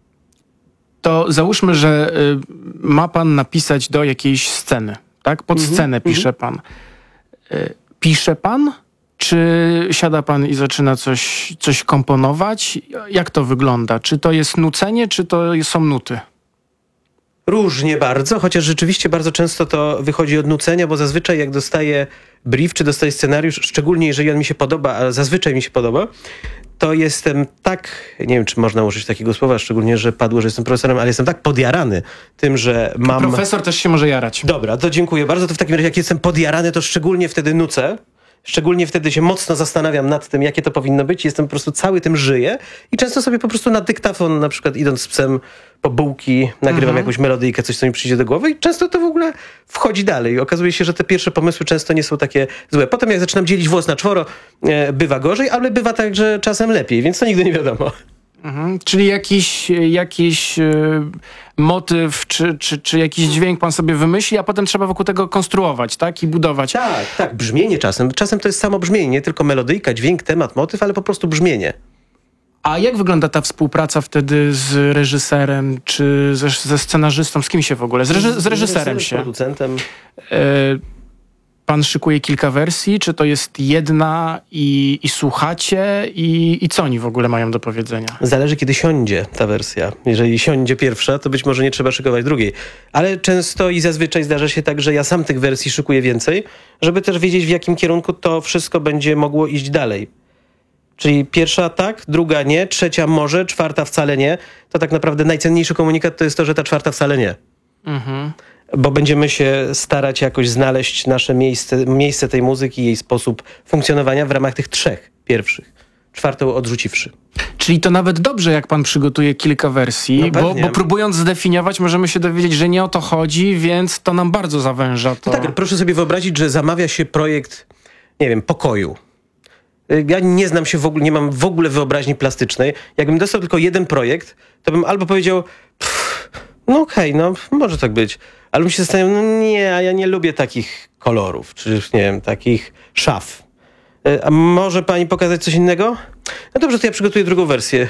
To załóżmy, że y, ma pan napisać do jakiejś sceny, tak? Pod mm-hmm. scenę pisze pan. Y, pisze pan? Czy siada pan i zaczyna coś, coś komponować? Jak to wygląda? Czy to jest nucenie, czy to są nuty? Różnie bardzo, chociaż rzeczywiście bardzo często to wychodzi od nucenia, bo zazwyczaj jak dostaję brief, czy dostaję scenariusz, szczególnie jeżeli on mi się podoba, a zazwyczaj mi się podoba, to jestem tak, nie wiem, czy można użyć takiego słowa, szczególnie, że padło, że jestem profesorem, ale jestem tak podjarany tym, że mam... Profesor też się może jarać. Dobra, to dziękuję bardzo. To w takim razie, jak jestem podjarany, to szczególnie wtedy nucę. Szczególnie wtedy się mocno zastanawiam nad tym, jakie to powinno być. Jestem po prostu cały tym żyję i często sobie po prostu na dyktafon, na przykład idąc z psem po bułki, nagrywam mhm. jakąś melodyjkę, coś, co mi przyjdzie do głowy i często to w ogóle wchodzi dalej. Okazuje się, że te pierwsze pomysły często nie są takie złe. Potem jak zaczynam dzielić włos na czworo, e, bywa gorzej, ale bywa także czasem lepiej, więc to nigdy nie wiadomo. Mhm. Czyli jakiś, jakiś e, motyw, czy, czy, czy jakiś dźwięk pan sobie wymyśli, a potem trzeba wokół tego konstruować, tak? I budować. Tak, tak. Brzmienie czasem. Czasem to jest samo brzmienie, nie tylko melodyjka, dźwięk, temat, motyw, ale po prostu brzmienie. A jak wygląda ta współpraca wtedy z reżyserem, czy ze, ze scenarzystą? Z kim się w ogóle? Z, reży, z reżyserem się. Z producentem. E, Pan szykuje kilka wersji, czy to jest jedna i, i słuchacie i, i co oni w ogóle mają do powiedzenia? Zależy, kiedy siądzie ta wersja. Jeżeli siądzie pierwsza, to być może nie trzeba szykować drugiej. Ale często i zazwyczaj zdarza się tak, że ja sam tych wersji szykuję więcej, żeby też wiedzieć, w jakim kierunku to wszystko będzie mogło iść dalej. Czyli pierwsza tak, druga nie, trzecia może, czwarta wcale nie. To tak naprawdę najcenniejszy komunikat to jest to, że ta czwarta wcale nie. Mhm. Bo będziemy się starać jakoś znaleźć nasze miejsce, miejsce tej muzyki i jej sposób funkcjonowania w ramach tych trzech pierwszych. Czwartą odrzuciwszy. Czyli to nawet dobrze, jak pan przygotuje kilka wersji, no bo, bo próbując zdefiniować, możemy się dowiedzieć, że nie o to chodzi, więc to nam bardzo zawęża to. No tak, proszę sobie wyobrazić, że zamawia się projekt, nie wiem, pokoju. Ja nie znam się w ogóle, nie mam w ogóle wyobraźni plastycznej. Jakbym dostał tylko jeden projekt, to bym albo powiedział, pff, no okej, okay, no może tak być. Ale bym się zastanawiał, no nie, a ja nie lubię takich kolorów, czy nie wiem, takich szaf. A może pani pokazać coś innego? No dobrze, to ja przygotuję drugą wersję.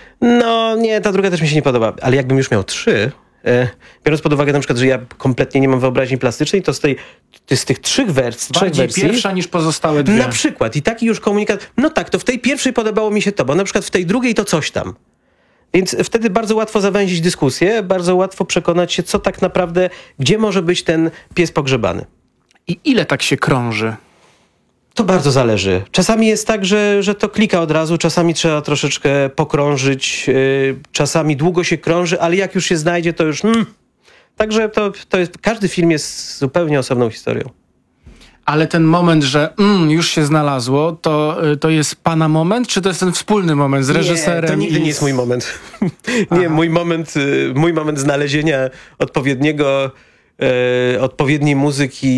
No nie, ta druga też mi się nie podoba. Ale jakbym już miał trzy, e, biorąc pod uwagę na przykład, że ja kompletnie nie mam wyobraźni plastycznej, to z, tej, to z tych trzech wersji... Bardziej wersji, pierwsza niż pozostałe dwie. Na przykład. I taki już komunikat, no tak, to w tej pierwszej podobało mi się to, bo na przykład w tej drugiej to coś tam. Więc wtedy bardzo łatwo zawęzić dyskusję, bardzo łatwo przekonać się, co tak naprawdę, gdzie może być ten pies pogrzebany. I ile tak się krąży? To bardzo zależy. Czasami jest tak, że, że to klika od razu, czasami trzeba troszeczkę pokrążyć, yy, czasami długo się krąży, ale jak już się znajdzie, to już... Mm. Także to, to jest, każdy film jest zupełnie osobną historią. Ale ten moment, że mm, już się znalazło, to, to jest pana moment, czy to jest ten wspólny moment z reżyserem? Nie, to nigdy i... nie jest mój moment. Nie, mój moment, mój moment znalezienia odpowiedniego, e, odpowiedniej muzyki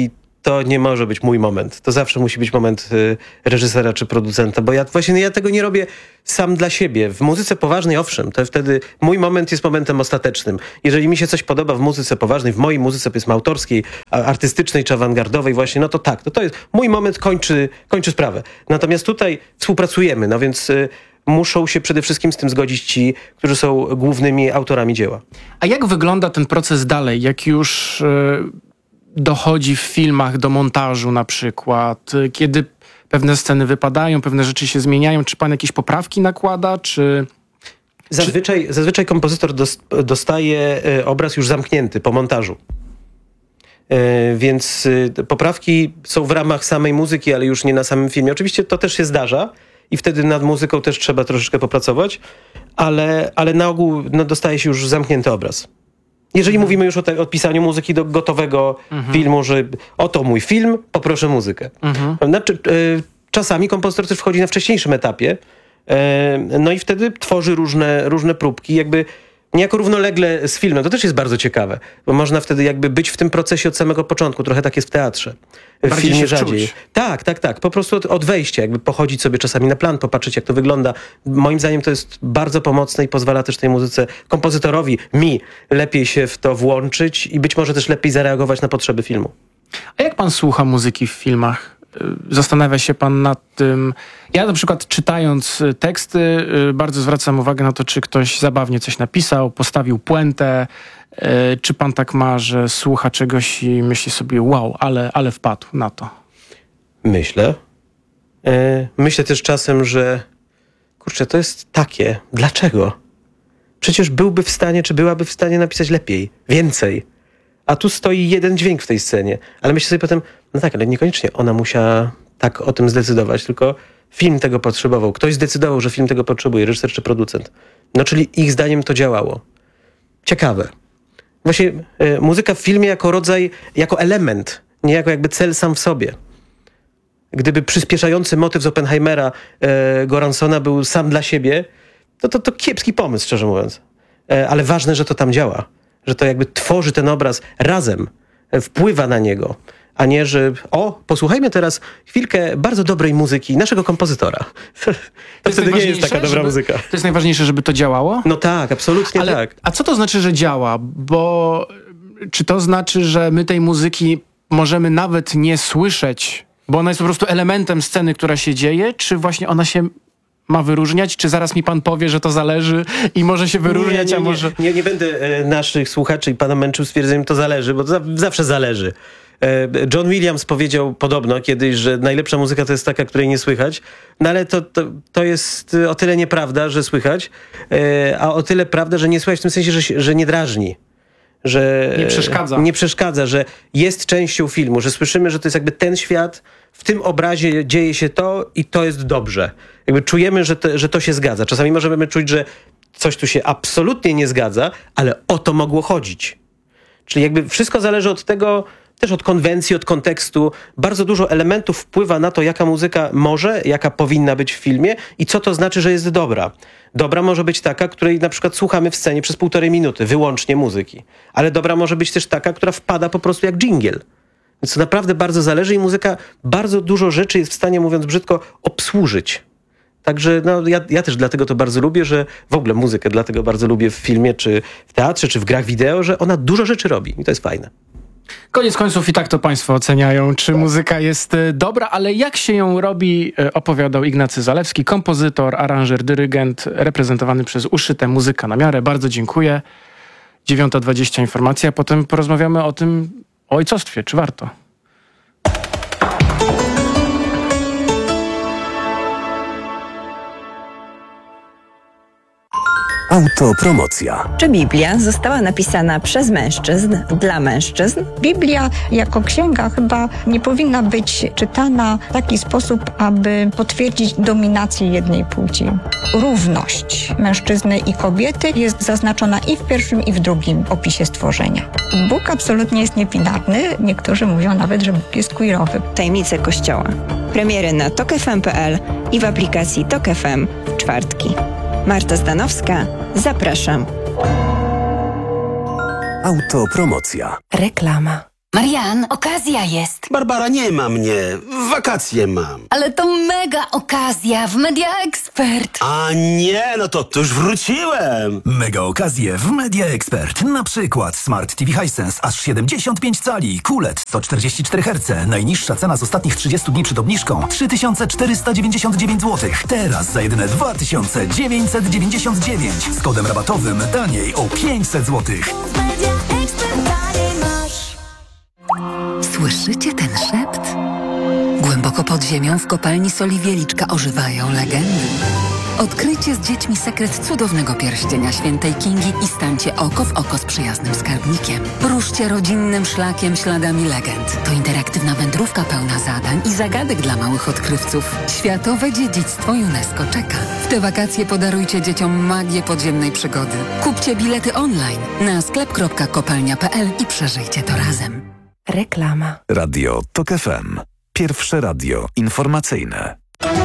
to nie może być mój moment. To zawsze musi być moment y, reżysera czy producenta, bo ja właśnie no ja tego nie robię sam dla siebie. W muzyce poważnej, owszem, to wtedy mój moment jest momentem ostatecznym. Jeżeli mi się coś podoba w muzyce poważnej, w mojej muzyce, powiedzmy autorskiej, artystycznej czy awangardowej właśnie, no to tak, to, to jest mój moment, kończy, kończy sprawę. Natomiast tutaj współpracujemy, no więc y, muszą się przede wszystkim z tym zgodzić ci, którzy są głównymi autorami dzieła. A jak wygląda ten proces dalej, jak już y, dochodzi w filmach do montażu na przykład, y, kiedy pewne sceny wypadają, pewne rzeczy się zmieniają, czy pan jakieś poprawki nakłada, czy... Zazwyczaj, czy... zazwyczaj kompozytor dostaje y, obraz już zamknięty po montażu. Y, więc y, poprawki są w ramach samej muzyki, ale już nie na samym filmie. Oczywiście to też się zdarza, i wtedy nad muzyką też trzeba troszeczkę popracować, ale, ale na ogół no, dostaje się już zamknięty obraz. Jeżeli mhm. mówimy już o, te, o pisaniu muzyki do gotowego mhm. filmu, że oto mój film, poproszę muzykę. Mhm. Znaczy, y, czasami kompozytor też wchodzi na wcześniejszym etapie, y, no i wtedy tworzy różne, różne próbki, jakby niejako równolegle z filmem. To też jest bardzo ciekawe, bo można wtedy jakby być w tym procesie od samego początku. Trochę tak jest w teatrze. W Bardziej filmie się rzadziej. wczuć. Tak, tak, tak. Po prostu od, od wejścia, jakby pochodzić sobie czasami na plan, popatrzeć jak to wygląda. Moim zdaniem to jest bardzo pomocne i pozwala też tej muzyce, kompozytorowi, mi, lepiej się w to włączyć i być może też lepiej zareagować na potrzeby filmu. A jak pan słucha muzyki w filmach? Zastanawia się pan nad tym... Ja na przykład czytając teksty bardzo zwracam uwagę na to, czy ktoś zabawnie coś napisał, postawił puentę. Czy pan tak ma, że słucha czegoś i myśli sobie wow, ale, ale wpadł na to? Myślę. Myślę też czasem, że kurczę, to jest takie. Dlaczego? Przecież byłby w stanie, czy byłaby w stanie napisać lepiej, więcej. A tu stoi jeden dźwięk w tej scenie. Ale myślę sobie potem, no tak, ale niekoniecznie ona musiała tak o tym zdecydować, tylko film tego potrzebował. Ktoś zdecydował, że film tego potrzebuje, reżyser czy producent. No czyli ich zdaniem to działało. Ciekawe. Właśnie y, muzyka w filmie jako rodzaj, jako element, nie jako jakby cel sam w sobie. Gdyby przyspieszający motyw z Oppenheimera y, Goransona był sam dla siebie, to, to to kiepski pomysł, szczerze mówiąc. Y, ale ważne, że to tam działa. Że to jakby tworzy ten obraz razem, y, wpływa na niego. A nie, że o, posłuchajmy teraz chwilkę bardzo dobrej muzyki naszego kompozytora. To, to wtedy nie jest taka dobra żeby, muzyka. To jest najważniejsze, żeby to działało? No tak, absolutnie Ale, tak. A co to znaczy, że działa? Bo czy to znaczy, że my tej muzyki możemy nawet nie słyszeć, bo ona jest po prostu elementem sceny, która się dzieje, czy właśnie ona się ma wyróżniać? Czy zaraz mi pan powie, że to zależy i może się wyróżniać, nie, nie, a może... Nie, nie, nie będę e, naszych słuchaczy i pana męczył stwierdzeniem, to zależy, bo to za, zawsze zależy. E, John Williams powiedział podobno kiedyś, że najlepsza muzyka to jest taka, której nie słychać, no ale to, to, to jest o tyle nieprawda, że słychać, e, a o tyle prawda, że nie słychać w tym sensie, że, że nie drażni. Że nie przeszkadza. Nie przeszkadza, że jest częścią filmu, że słyszymy, że to jest jakby ten świat, w tym obrazie dzieje się to i to jest dobrze. Jakby czujemy, że to, że to się zgadza. Czasami możemy czuć, że coś tu się absolutnie nie zgadza, ale o to mogło chodzić. Czyli jakby wszystko zależy od tego, też od konwencji, od kontekstu. Bardzo dużo elementów wpływa na to, jaka muzyka może, jaka powinna być w filmie i co to znaczy, że jest dobra. Dobra może być taka, której na przykład słuchamy w scenie przez półtorej minuty, wyłącznie muzyki. Ale dobra może być też taka, która wpada po prostu jak dżingiel. Więc to naprawdę bardzo zależy i muzyka bardzo dużo rzeczy jest w stanie, mówiąc brzydko, obsłużyć. Także no, ja, ja też dlatego to bardzo lubię, że w ogóle muzykę dlatego bardzo lubię w filmie, czy w teatrze, czy w grach wideo, że ona dużo rzeczy robi i to jest fajne. Koniec końców i tak to państwo oceniają, czy muzyka jest dobra, ale jak się ją robi, opowiadał Ignacy Zalewski, kompozytor, aranżer, dyrygent, reprezentowany przez Uszyte Muzyka na Miarę. Bardzo dziękuję. dziewiąta dwadzieścia informacja, a potem porozmawiamy o tym, o ojcostwie, czy warto. Autopromocja. Czy Biblia została napisana przez mężczyzn, dla mężczyzn? Biblia jako księga chyba nie powinna być czytana w taki sposób, aby potwierdzić dominację jednej płci. Równość mężczyzny i kobiety jest zaznaczona i w pierwszym, i w drugim opisie stworzenia. Bóg absolutnie jest niebinarny. Niektórzy mówią nawet, że Bóg jest queerowy. Tajemnice Kościoła. Premiery na tok f m kropka p l i w aplikacji Tok F M w czwartki. Marta Zdanowska, zapraszam. Autopromocja. Reklama. Marian, okazja jest. Barbara, nie ma mnie. Wakacje mam. Ale to mega okazja w Media Expert. A nie, no to, to już wróciłem. Mega okazje w Media Expert. Na przykład Smart T V Hisense aż siedemdziesiąt pięć cali, Q L E D sto czterdzieści cztery herce. Najniższa cena z ostatnich trzydziestu dni przed obniżką trzy tysiące czterysta dziewięćdziesiąt dziewięć złotych. Teraz za jedyne dwa tysiące dziewięćset dziewięćdziesiąt dziewięć. Z kodem rabatowym taniej o pięćset złotych. Słyszycie ten szept? Głęboko pod ziemią w kopalni soli Wieliczka ożywają legendy. Odkryjcie z dziećmi sekret cudownego pierścienia świętej Kingi i stańcie oko w oko z przyjaznym skarbnikiem. Ruszcie rodzinnym szlakiem śladami legend. To interaktywna wędrówka pełna zadań i zagadek dla małych odkrywców. Światowe dziedzictwo UNESCO czeka. W te wakacje podarujcie dzieciom magię podziemnej przygody. Kupcie bilety online na sklep kropka kopalnia kropka p l i przeżyjcie to razem. Reklama. Radio TOK F M. Pierwsze radio informacyjne.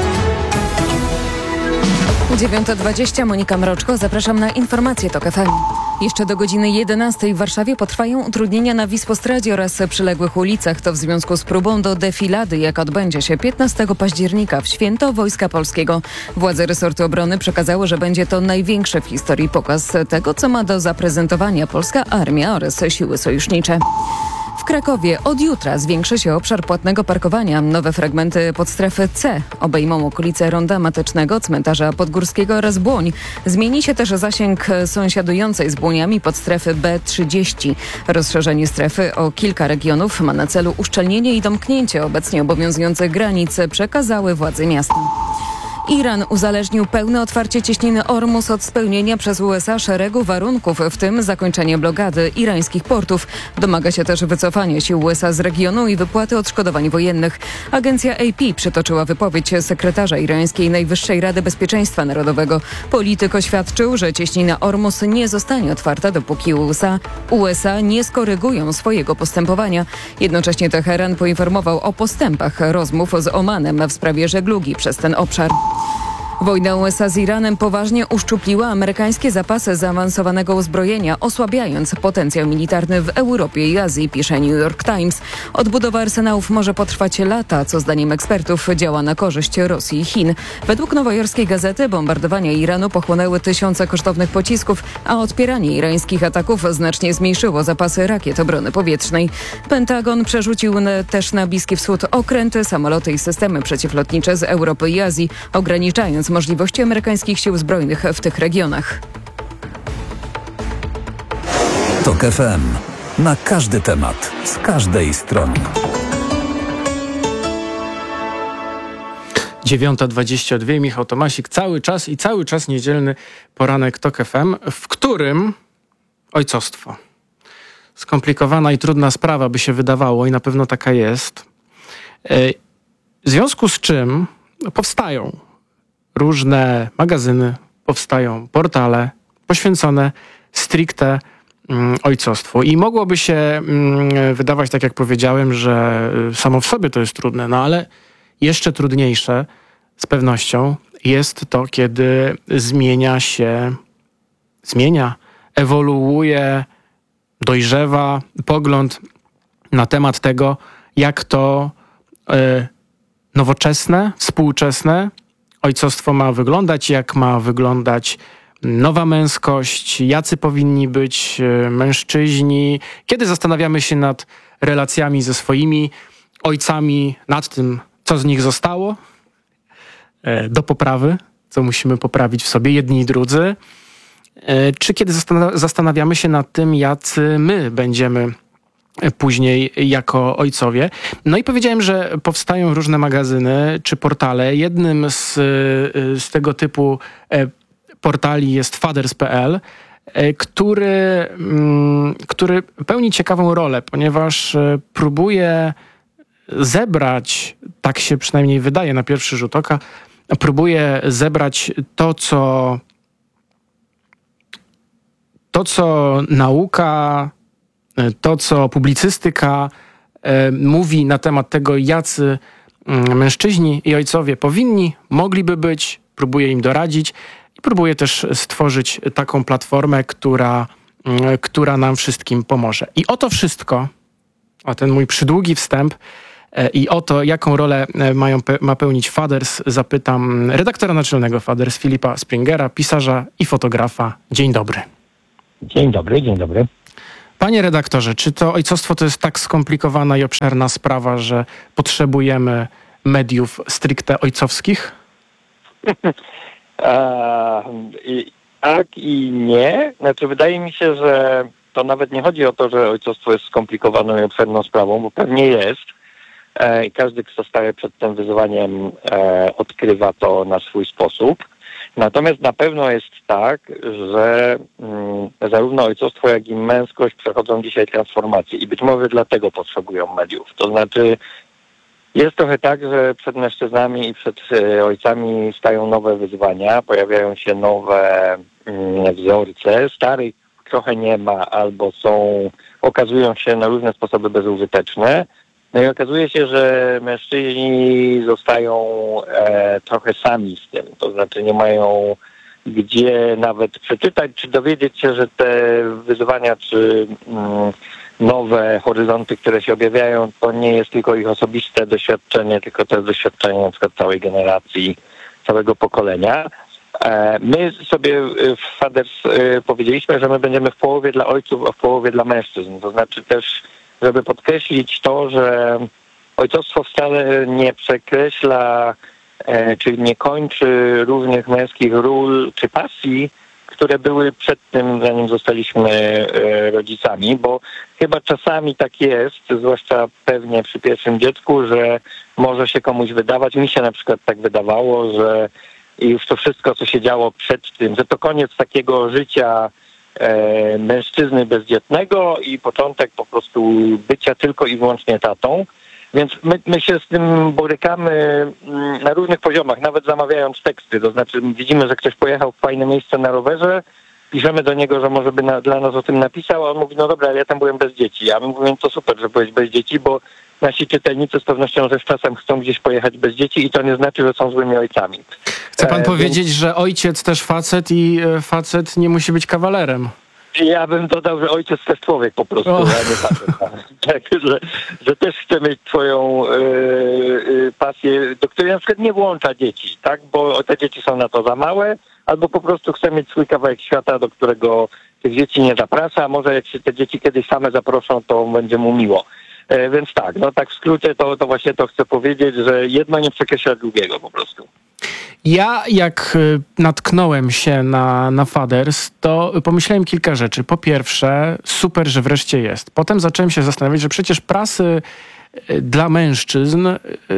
dziewiąta dwadzieścia, Monika Mroczko. Zapraszam na informacje TOK F M. Jeszcze do godziny jedenastej w Warszawie potrwają utrudnienia na Wisłostradzie oraz przyległych ulicach. To w związku z próbą do defilady, jaka odbędzie się piętnastego października w święto Wojska Polskiego. Władze resortu obrony przekazały, że będzie to największy w historii pokaz tego, co ma do zaprezentowania polska armia oraz siły sojusznicze. W Krakowie od jutra zwiększy się obszar płatnego parkowania. Nowe fragmenty podstrefy C obejmą okolice Ronda Matecznego, Cmentarza Podgórskiego oraz Błoń. Zmieni się też zasięg sąsiadującej z Błoniami podstrefy B trzydzieści. Rozszerzenie strefy o kilka regionów ma na celu uszczelnienie i domknięcie obecnie obowiązujących granic, przekazały władze miasta. Iran uzależnił pełne otwarcie cieśniny Ormus od spełnienia przez U S A szeregu warunków, w tym zakończenie blokady irańskich portów. Domaga się też wycofania sił U S A z regionu i wypłaty odszkodowań wojennych. Agencja A P przytoczyła wypowiedź sekretarza irańskiej Najwyższej Rady Bezpieczeństwa Narodowego. Polityk oświadczył, że cieśnina Ormus nie zostanie otwarta, dopóki U S A, U S A nie skorygują swojego postępowania. Jednocześnie Teheran poinformował o postępach rozmów z Omanem w sprawie żeglugi przez ten obszar. Wojna U S A z Iranem poważnie uszczupliła amerykańskie zapasy zaawansowanego uzbrojenia, osłabiając potencjał militarny w Europie i Azji, pisze New York Times. Odbudowa arsenałów może potrwać lata, co zdaniem ekspertów działa na korzyść Rosji i Chin. Według nowojorskiej gazety bombardowania Iranu pochłonęły tysiące kosztownych pocisków, a odpieranie irańskich ataków znacznie zmniejszyło zapasy rakiet obrony powietrznej. Pentagon przerzucił na, też na Bliski Wschód okręty, samoloty i systemy przeciwlotnicze z Europy i Azji, ograniczając możliwości amerykańskich sił zbrojnych w tych regionach. TOK F M. Na każdy temat, z każdej strony. dziewiąta dwadzieścia dwa, Michał Tomasik, cały czas i cały czas niedzielny poranek TOK F M, w którym ojcostwo. Skomplikowana i trudna sprawa by się wydawało i na pewno taka jest. W związku z czym powstają różne magazyny, powstają portale poświęcone stricte mm, ojcostwu. I mogłoby się mm, wydawać, tak jak powiedziałem, że samo w sobie to jest trudne, no ale jeszcze trudniejsze z pewnością jest to, kiedy zmienia się, zmienia, ewoluuje, dojrzewa pogląd na temat tego, jak to y, nowoczesne, współczesne ojcostwo ma wyglądać, jak ma wyglądać nowa męskość, jacy powinni być mężczyźni. Kiedy zastanawiamy się nad relacjami ze swoimi ojcami, nad tym, co z nich zostało, do poprawy, co musimy poprawić w sobie jedni i drudzy, czy kiedy zastanawiamy się nad tym, jacy my będziemy później jako ojcowie. No i powiedziałem, że powstają różne magazyny czy portale. Jednym z, z tego typu portali jest fathers kropka p l, który, który pełni ciekawą rolę, ponieważ próbuje zebrać, tak się przynajmniej wydaje na pierwszy rzut oka, próbuje zebrać to, co to, co nauka, to, co publicystyka e, mówi na temat tego, jacy m, mężczyźni i ojcowie powinni, mogliby być, próbuje im doradzić i próbuje też stworzyć taką platformę, która, m, która nam wszystkim pomoże. I o to wszystko, A ten mój przydługi wstęp i o to, jaką rolę mają, ma pełnić Fathers, zapytam redaktora naczelnego Fathers Filipa Springera, pisarza i fotografa. Dzień dobry. Dzień dobry, dzień dobry. Panie redaktorze, czy to ojcostwo to jest tak skomplikowana i obszerna sprawa, że potrzebujemy mediów stricte ojcowskich? A, i, tak i nie. Znaczy, wydaje mi się, że to nawet nie chodzi o to, że ojcostwo jest skomplikowaną i obszerną sprawą, bo pewnie jest. E, I każdy, kto staje przed tym wyzwaniem, e, odkrywa to na swój sposób. Natomiast na pewno jest tak, że mm, zarówno ojcostwo, jak i męskość przechodzą dzisiaj transformację i być może dlatego potrzebują mediów. To znaczy jest trochę tak, że przed mężczyznami i przed e, ojcami stają nowe wyzwania, pojawiają się nowe mm, wzorce, starych trochę nie ma albo są, okazują się na różne sposoby bezużyteczne. No i okazuje się, że mężczyźni zostają e, trochę sami z tym, to znaczy nie mają gdzie nawet przeczytać, czy dowiedzieć się, że te wyzwania, czy mm, nowe horyzonty, które się objawiają, to nie jest tylko ich osobiste doświadczenie, tylko to jest doświadczenie na przykład całej generacji, całego pokolenia. E, my sobie w Fathers e, powiedzieliśmy, że my będziemy w połowie dla ojców, a w połowie dla mężczyzn, to znaczy też żeby podkreślić to, że ojcostwo wcale nie przekreśla, e, czy nie kończy różnych męskich ról czy pasji, które były przed tym, zanim zostaliśmy e, rodzicami, bo chyba czasami tak jest, zwłaszcza pewnie przy pierwszym dziecku, że może się komuś wydawać, mi się na przykład tak wydawało, że już to wszystko, co się działo przed tym, że to koniec takiego życia E, mężczyzny bezdzietnego i początek po prostu bycia tylko i wyłącznie tatą. Więc my, my się z tym borykamy mm, na różnych poziomach, nawet zamawiając teksty. To znaczy widzimy, że ktoś pojechał w fajne miejsce na rowerze, piszemy do niego, że może by na, dla nas o tym napisał, a on mówi, no dobra, ale ja tam byłem bez dzieci. A my mówimy, to super, że byłeś bez dzieci, bo nasi czytelnicy z pewnością ze czasem chcą gdzieś pojechać bez dzieci i to nie znaczy, że są złymi ojcami. Chce pan e, powiedzieć, więc... że ojciec też facet i facet nie musi być kawalerem? Ja bym dodał, że ojciec też człowiek po prostu, a nie facet. Tak, że, że też chce mieć swoją y, y, pasję, do której na przykład nie włącza dzieci, tak? Bo te dzieci są na to za małe, albo po prostu chce mieć swój kawałek świata, do którego tych dzieci nie zaprasza, a może jak się te dzieci kiedyś same zaproszą, to będzie mu miło. E, więc tak, no tak w skrócie to, to właśnie to chcę powiedzieć, że jedno nie przekreśla drugiego po prostu. Ja jak natknąłem się na, na Fathers, to pomyślałem kilka rzeczy. Po pierwsze, super, że wreszcie jest. Potem zacząłem się zastanawiać, że przecież prasy dla mężczyzn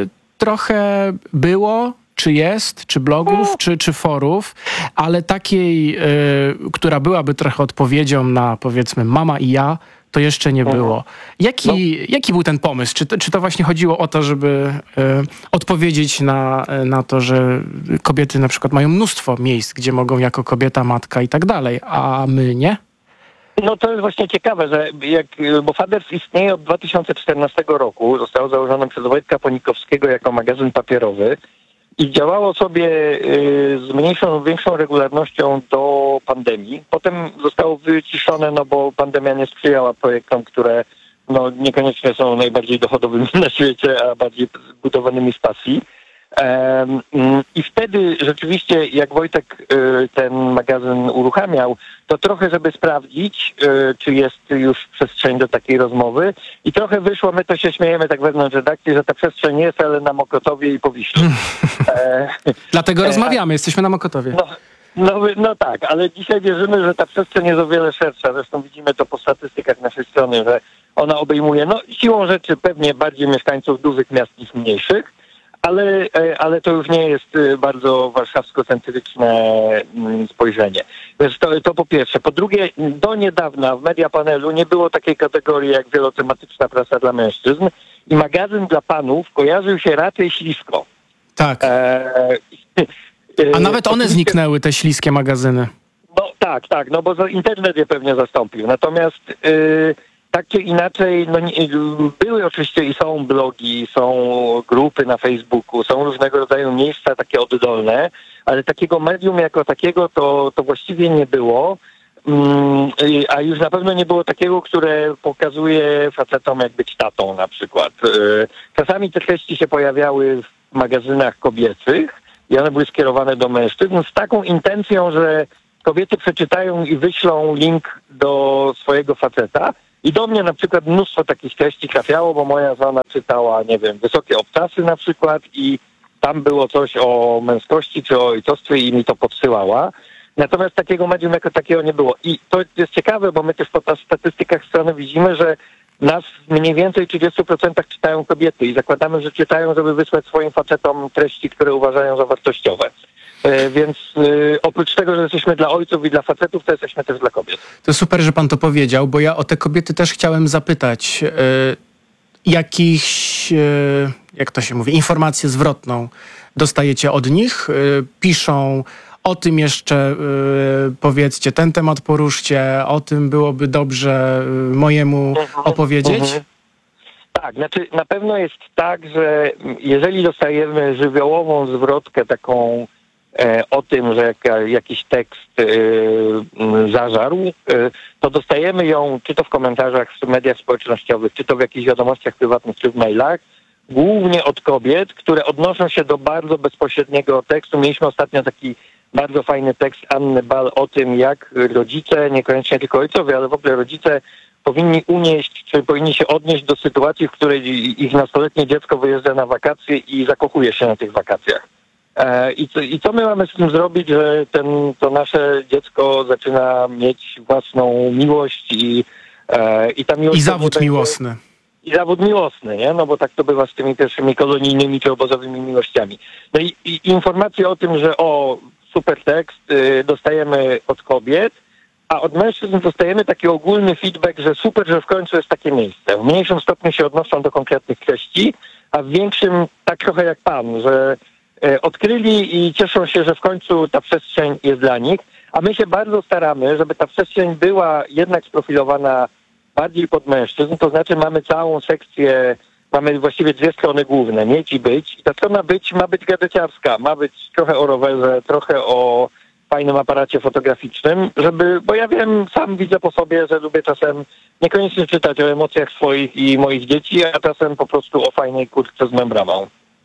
trochę było, czy jest, czy blogów, czy, czy forów, ale takiej, y, która byłaby trochę odpowiedzią na, powiedzmy, mama i ja, to jeszcze nie było. Jaki, no. jaki był ten pomysł? Czy to, czy to właśnie chodziło o to, żeby y, odpowiedzieć na, na to, że kobiety na przykład mają mnóstwo miejsc, gdzie mogą jako kobieta, matka i tak dalej, a my nie? No to jest właśnie ciekawe, że jak, bo Fathers istnieje od dwa tysiące czternastego roku, zostało założone przez Wojtka Ponikowskiego jako magazyn papierowy i działało sobie y, z mniejszą lub większą regularnością do pandemii. Potem zostało wyciszone, no bo pandemia nie sprzyjała projektom, które no, niekoniecznie są najbardziej dochodowymi na świecie, a bardziej zbudowanymi z pasji. Um, I wtedy rzeczywiście, jak Wojtek y, ten magazyn uruchamiał, to trochę, żeby sprawdzić, y, czy jest już przestrzeń do takiej rozmowy i trochę wyszło, my to się śmiejemy tak wewnątrz redakcji, że ta przestrzeń jest, ale na Mokotowie i po Wiśle. E, Dlatego e, rozmawiamy, jesteśmy na Mokotowie. No, no, no tak, ale dzisiaj wierzymy, że ta przestrzeń jest o wiele szersza. Zresztą widzimy to po statystykach naszej strony, że ona obejmuje, no siłą rzeczy pewnie bardziej mieszkańców dużych miast niż mniejszych, Ale, ale to już nie jest bardzo warszawsko-centryczne spojrzenie. Więc to, to po pierwsze. Po drugie, do niedawna w Mediapanelu nie było takiej kategorii jak wielotematyczna prasa dla mężczyzn i magazyn dla panów kojarzył się raczej ślisko. Tak. E, A nawet one zniknęły, te śliskie magazyny. No tak, tak, no bo internet je pewnie zastąpił. Natomiast... Yy, tak czy inaczej, no, były oczywiście i są blogi, są grupy na Facebooku, są różnego rodzaju miejsca takie oddolne, ale takiego medium jako takiego to, to właściwie nie było. a już na pewno nie było takiego, które pokazuje facetom, jak być tatą na przykład. Czasami te treści się pojawiały w magazynach kobiecych i one były skierowane do mężczyzn z taką intencją, że kobiety przeczytają i wyślą link do swojego faceta. I do mnie na przykład mnóstwo takich treści trafiało, bo moja żona czytała, nie wiem, Wysokie obcasy na przykład i tam było coś o męskości czy o ojcostwie i mi to podsyłała. Natomiast takiego medium jako takiego nie było. I to jest ciekawe, bo my też po statystykach strony widzimy, że nas mniej więcej trzydzieści procent czytają kobiety i zakładamy, że czytają, żeby wysłać swoim facetom treści, które uważają za wartościowe. E, więc e, oprócz tego, że jesteśmy dla ojców i dla facetów, to jesteśmy też dla kobiet. To super, że pan to powiedział, bo ja o te kobiety też chciałem zapytać. E, jakichś, e, jak to się mówi, informację zwrotną dostajecie od nich? E, piszą o tym jeszcze, y, powiedzcie, ten temat poruszcie, o tym byłoby dobrze y, mojemu mhm, opowiedzieć? Mhm. Tak, znaczy na pewno jest tak, że jeżeli dostajemy żywiołową zwrotkę taką e, o tym, że jaka, jakiś tekst e, zażarł, e, to dostajemy ją czy to w komentarzach w mediach społecznościowych, czy to w jakichś wiadomościach prywatnych, czy w mailach, głównie od kobiet, które odnoszą się do bardzo bezpośredniego tekstu. Mieliśmy ostatnio taki bardzo fajny tekst Anny Bal o tym, jak rodzice, niekoniecznie tylko ojcowie, ale w ogóle rodzice powinni unieść, czy powinni się odnieść do sytuacji, w której ich nastoletnie dziecko wyjeżdża na wakacje i zakochuje się na tych wakacjach. E, i, co, I co my mamy z tym zrobić, że ten, to nasze dziecko zaczyna mieć własną miłość i, e, i ta miłość... I zawód będzie, miłosny. I zawód miłosny, nie? No bo tak to bywa z tymi pierwszymi kolonijnymi czy obozowymi miłościami. No i, i informacje o tym, że o... super tekst y, dostajemy od kobiet, a od mężczyzn dostajemy taki ogólny feedback, że super, że w końcu jest takie miejsce. W mniejszym stopniu się odnoszą do konkretnych treści, a w większym tak trochę jak pan, że y, odkryli i cieszą się, że w końcu ta przestrzeń jest dla nich, a my się bardzo staramy, żeby ta przestrzeń była jednak sprofilowana bardziej pod mężczyzn, to znaczy mamy całą sekcję. Mamy właściwie dwie strony główne, mieć i być. I ta strona być ma być gadżeciarska, ma być trochę o rowerze, trochę o fajnym aparacie fotograficznym, żeby, bo ja wiem, sam widzę po sobie, że lubię czasem niekoniecznie czytać o emocjach swoich i moich dzieci, a czasem po prostu o fajnej kurtce z membramą.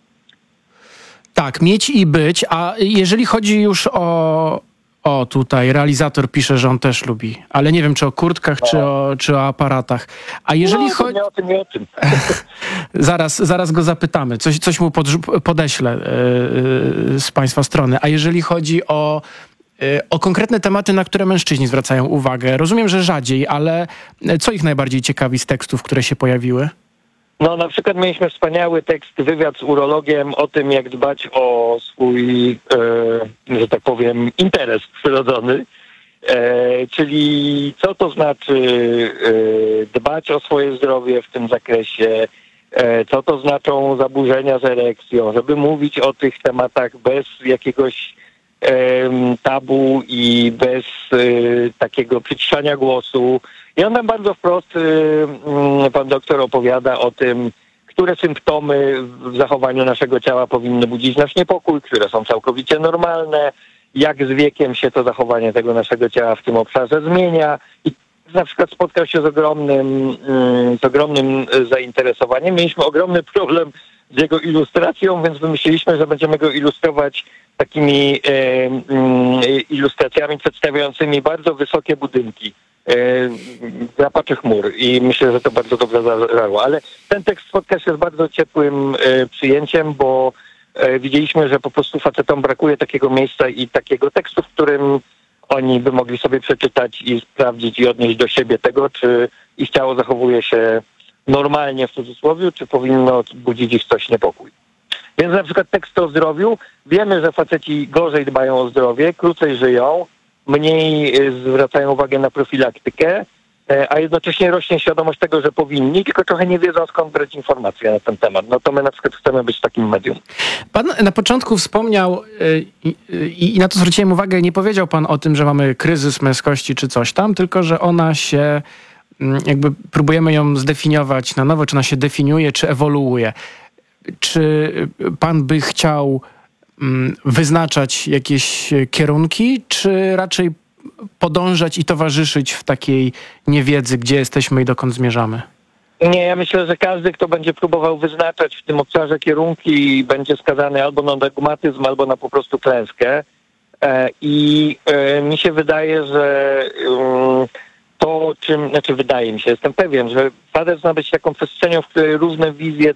Tak, mieć i być, a jeżeli chodzi już o... O, tutaj realizator pisze, że on też lubi, ale nie wiem, czy o kurtkach, no. czy, o, czy o aparatach. A jeżeli no, chodzi... Nie o tym, nie o tym. zaraz, zaraz go zapytamy, coś, coś mu podrzu- podeślę yy, z państwa strony. A jeżeli chodzi o, yy, o konkretne tematy, na które mężczyźni zwracają uwagę, rozumiem, że rzadziej, ale co ich najbardziej ciekawi z tekstów, które się pojawiły? No na przykład mieliśmy wspaniały tekst, wywiad z urologiem o tym, jak dbać o swój, e, że tak powiem, interes przyrodzony, e, czyli co to znaczy e, dbać o swoje zdrowie w tym zakresie, e, co to znaczą zaburzenia z erekcją, żeby mówić o tych tematach bez jakiegoś e, tabu i bez e, takiego przyciszania głosu. I on tam bardzo wprost, pan doktor opowiada o tym, które symptomy w zachowaniu naszego ciała powinny budzić nasz niepokój, które są całkowicie normalne, jak z wiekiem się to zachowanie tego naszego ciała w tym obszarze zmienia. I na przykład spotkał się z ogromnym, z ogromnym zainteresowaniem. Mieliśmy ogromny problem z jego ilustracją, więc wymyśliliśmy, że będziemy go ilustrować takimi ilustracjami przedstawiającymi bardzo wysokie budynki. Zapaczy chmur i myślę, że to bardzo dobrze zagrało. Ale ten tekst spotka się z bardzo ciepłym e, przyjęciem, bo e, widzieliśmy, że po prostu facetom brakuje takiego miejsca i takiego tekstu, w którym oni by mogli sobie przeczytać i sprawdzić i odnieść do siebie tego, czy ich ciało zachowuje się normalnie w cudzysłowie, czy powinno budzić ich coś niepokój. Więc na przykład tekst o zdrowiu. Wiemy, że faceci gorzej dbają o zdrowie, krócej żyją, mniej zwracają uwagę na profilaktykę, a jednocześnie rośnie świadomość tego, że powinni, tylko trochę nie wiedzą, skąd brać informacje na ten temat. No to my na przykład chcemy być takim medium. Pan na początku wspomniał i, i, i na to zwróciłem uwagę, nie powiedział pan o tym, że mamy kryzys męskości czy coś tam, tylko że ona się, jakby próbujemy ją zdefiniować na nowo, czy ona się definiuje, czy ewoluuje. Czy pan by chciał wyznaczać jakieś kierunki, czy raczej podążać i towarzyszyć w takiej niewiedzy, gdzie jesteśmy i dokąd zmierzamy? Nie, ja myślę, że każdy, kto będzie próbował wyznaczać w tym obszarze kierunki, będzie skazany albo na dogmatyzm, albo na po prostu klęskę. I mi się wydaje, że to, czym, znaczy wydaje mi się, jestem pewien, że F A D E S ma być taką przestrzenią, w której różne wizje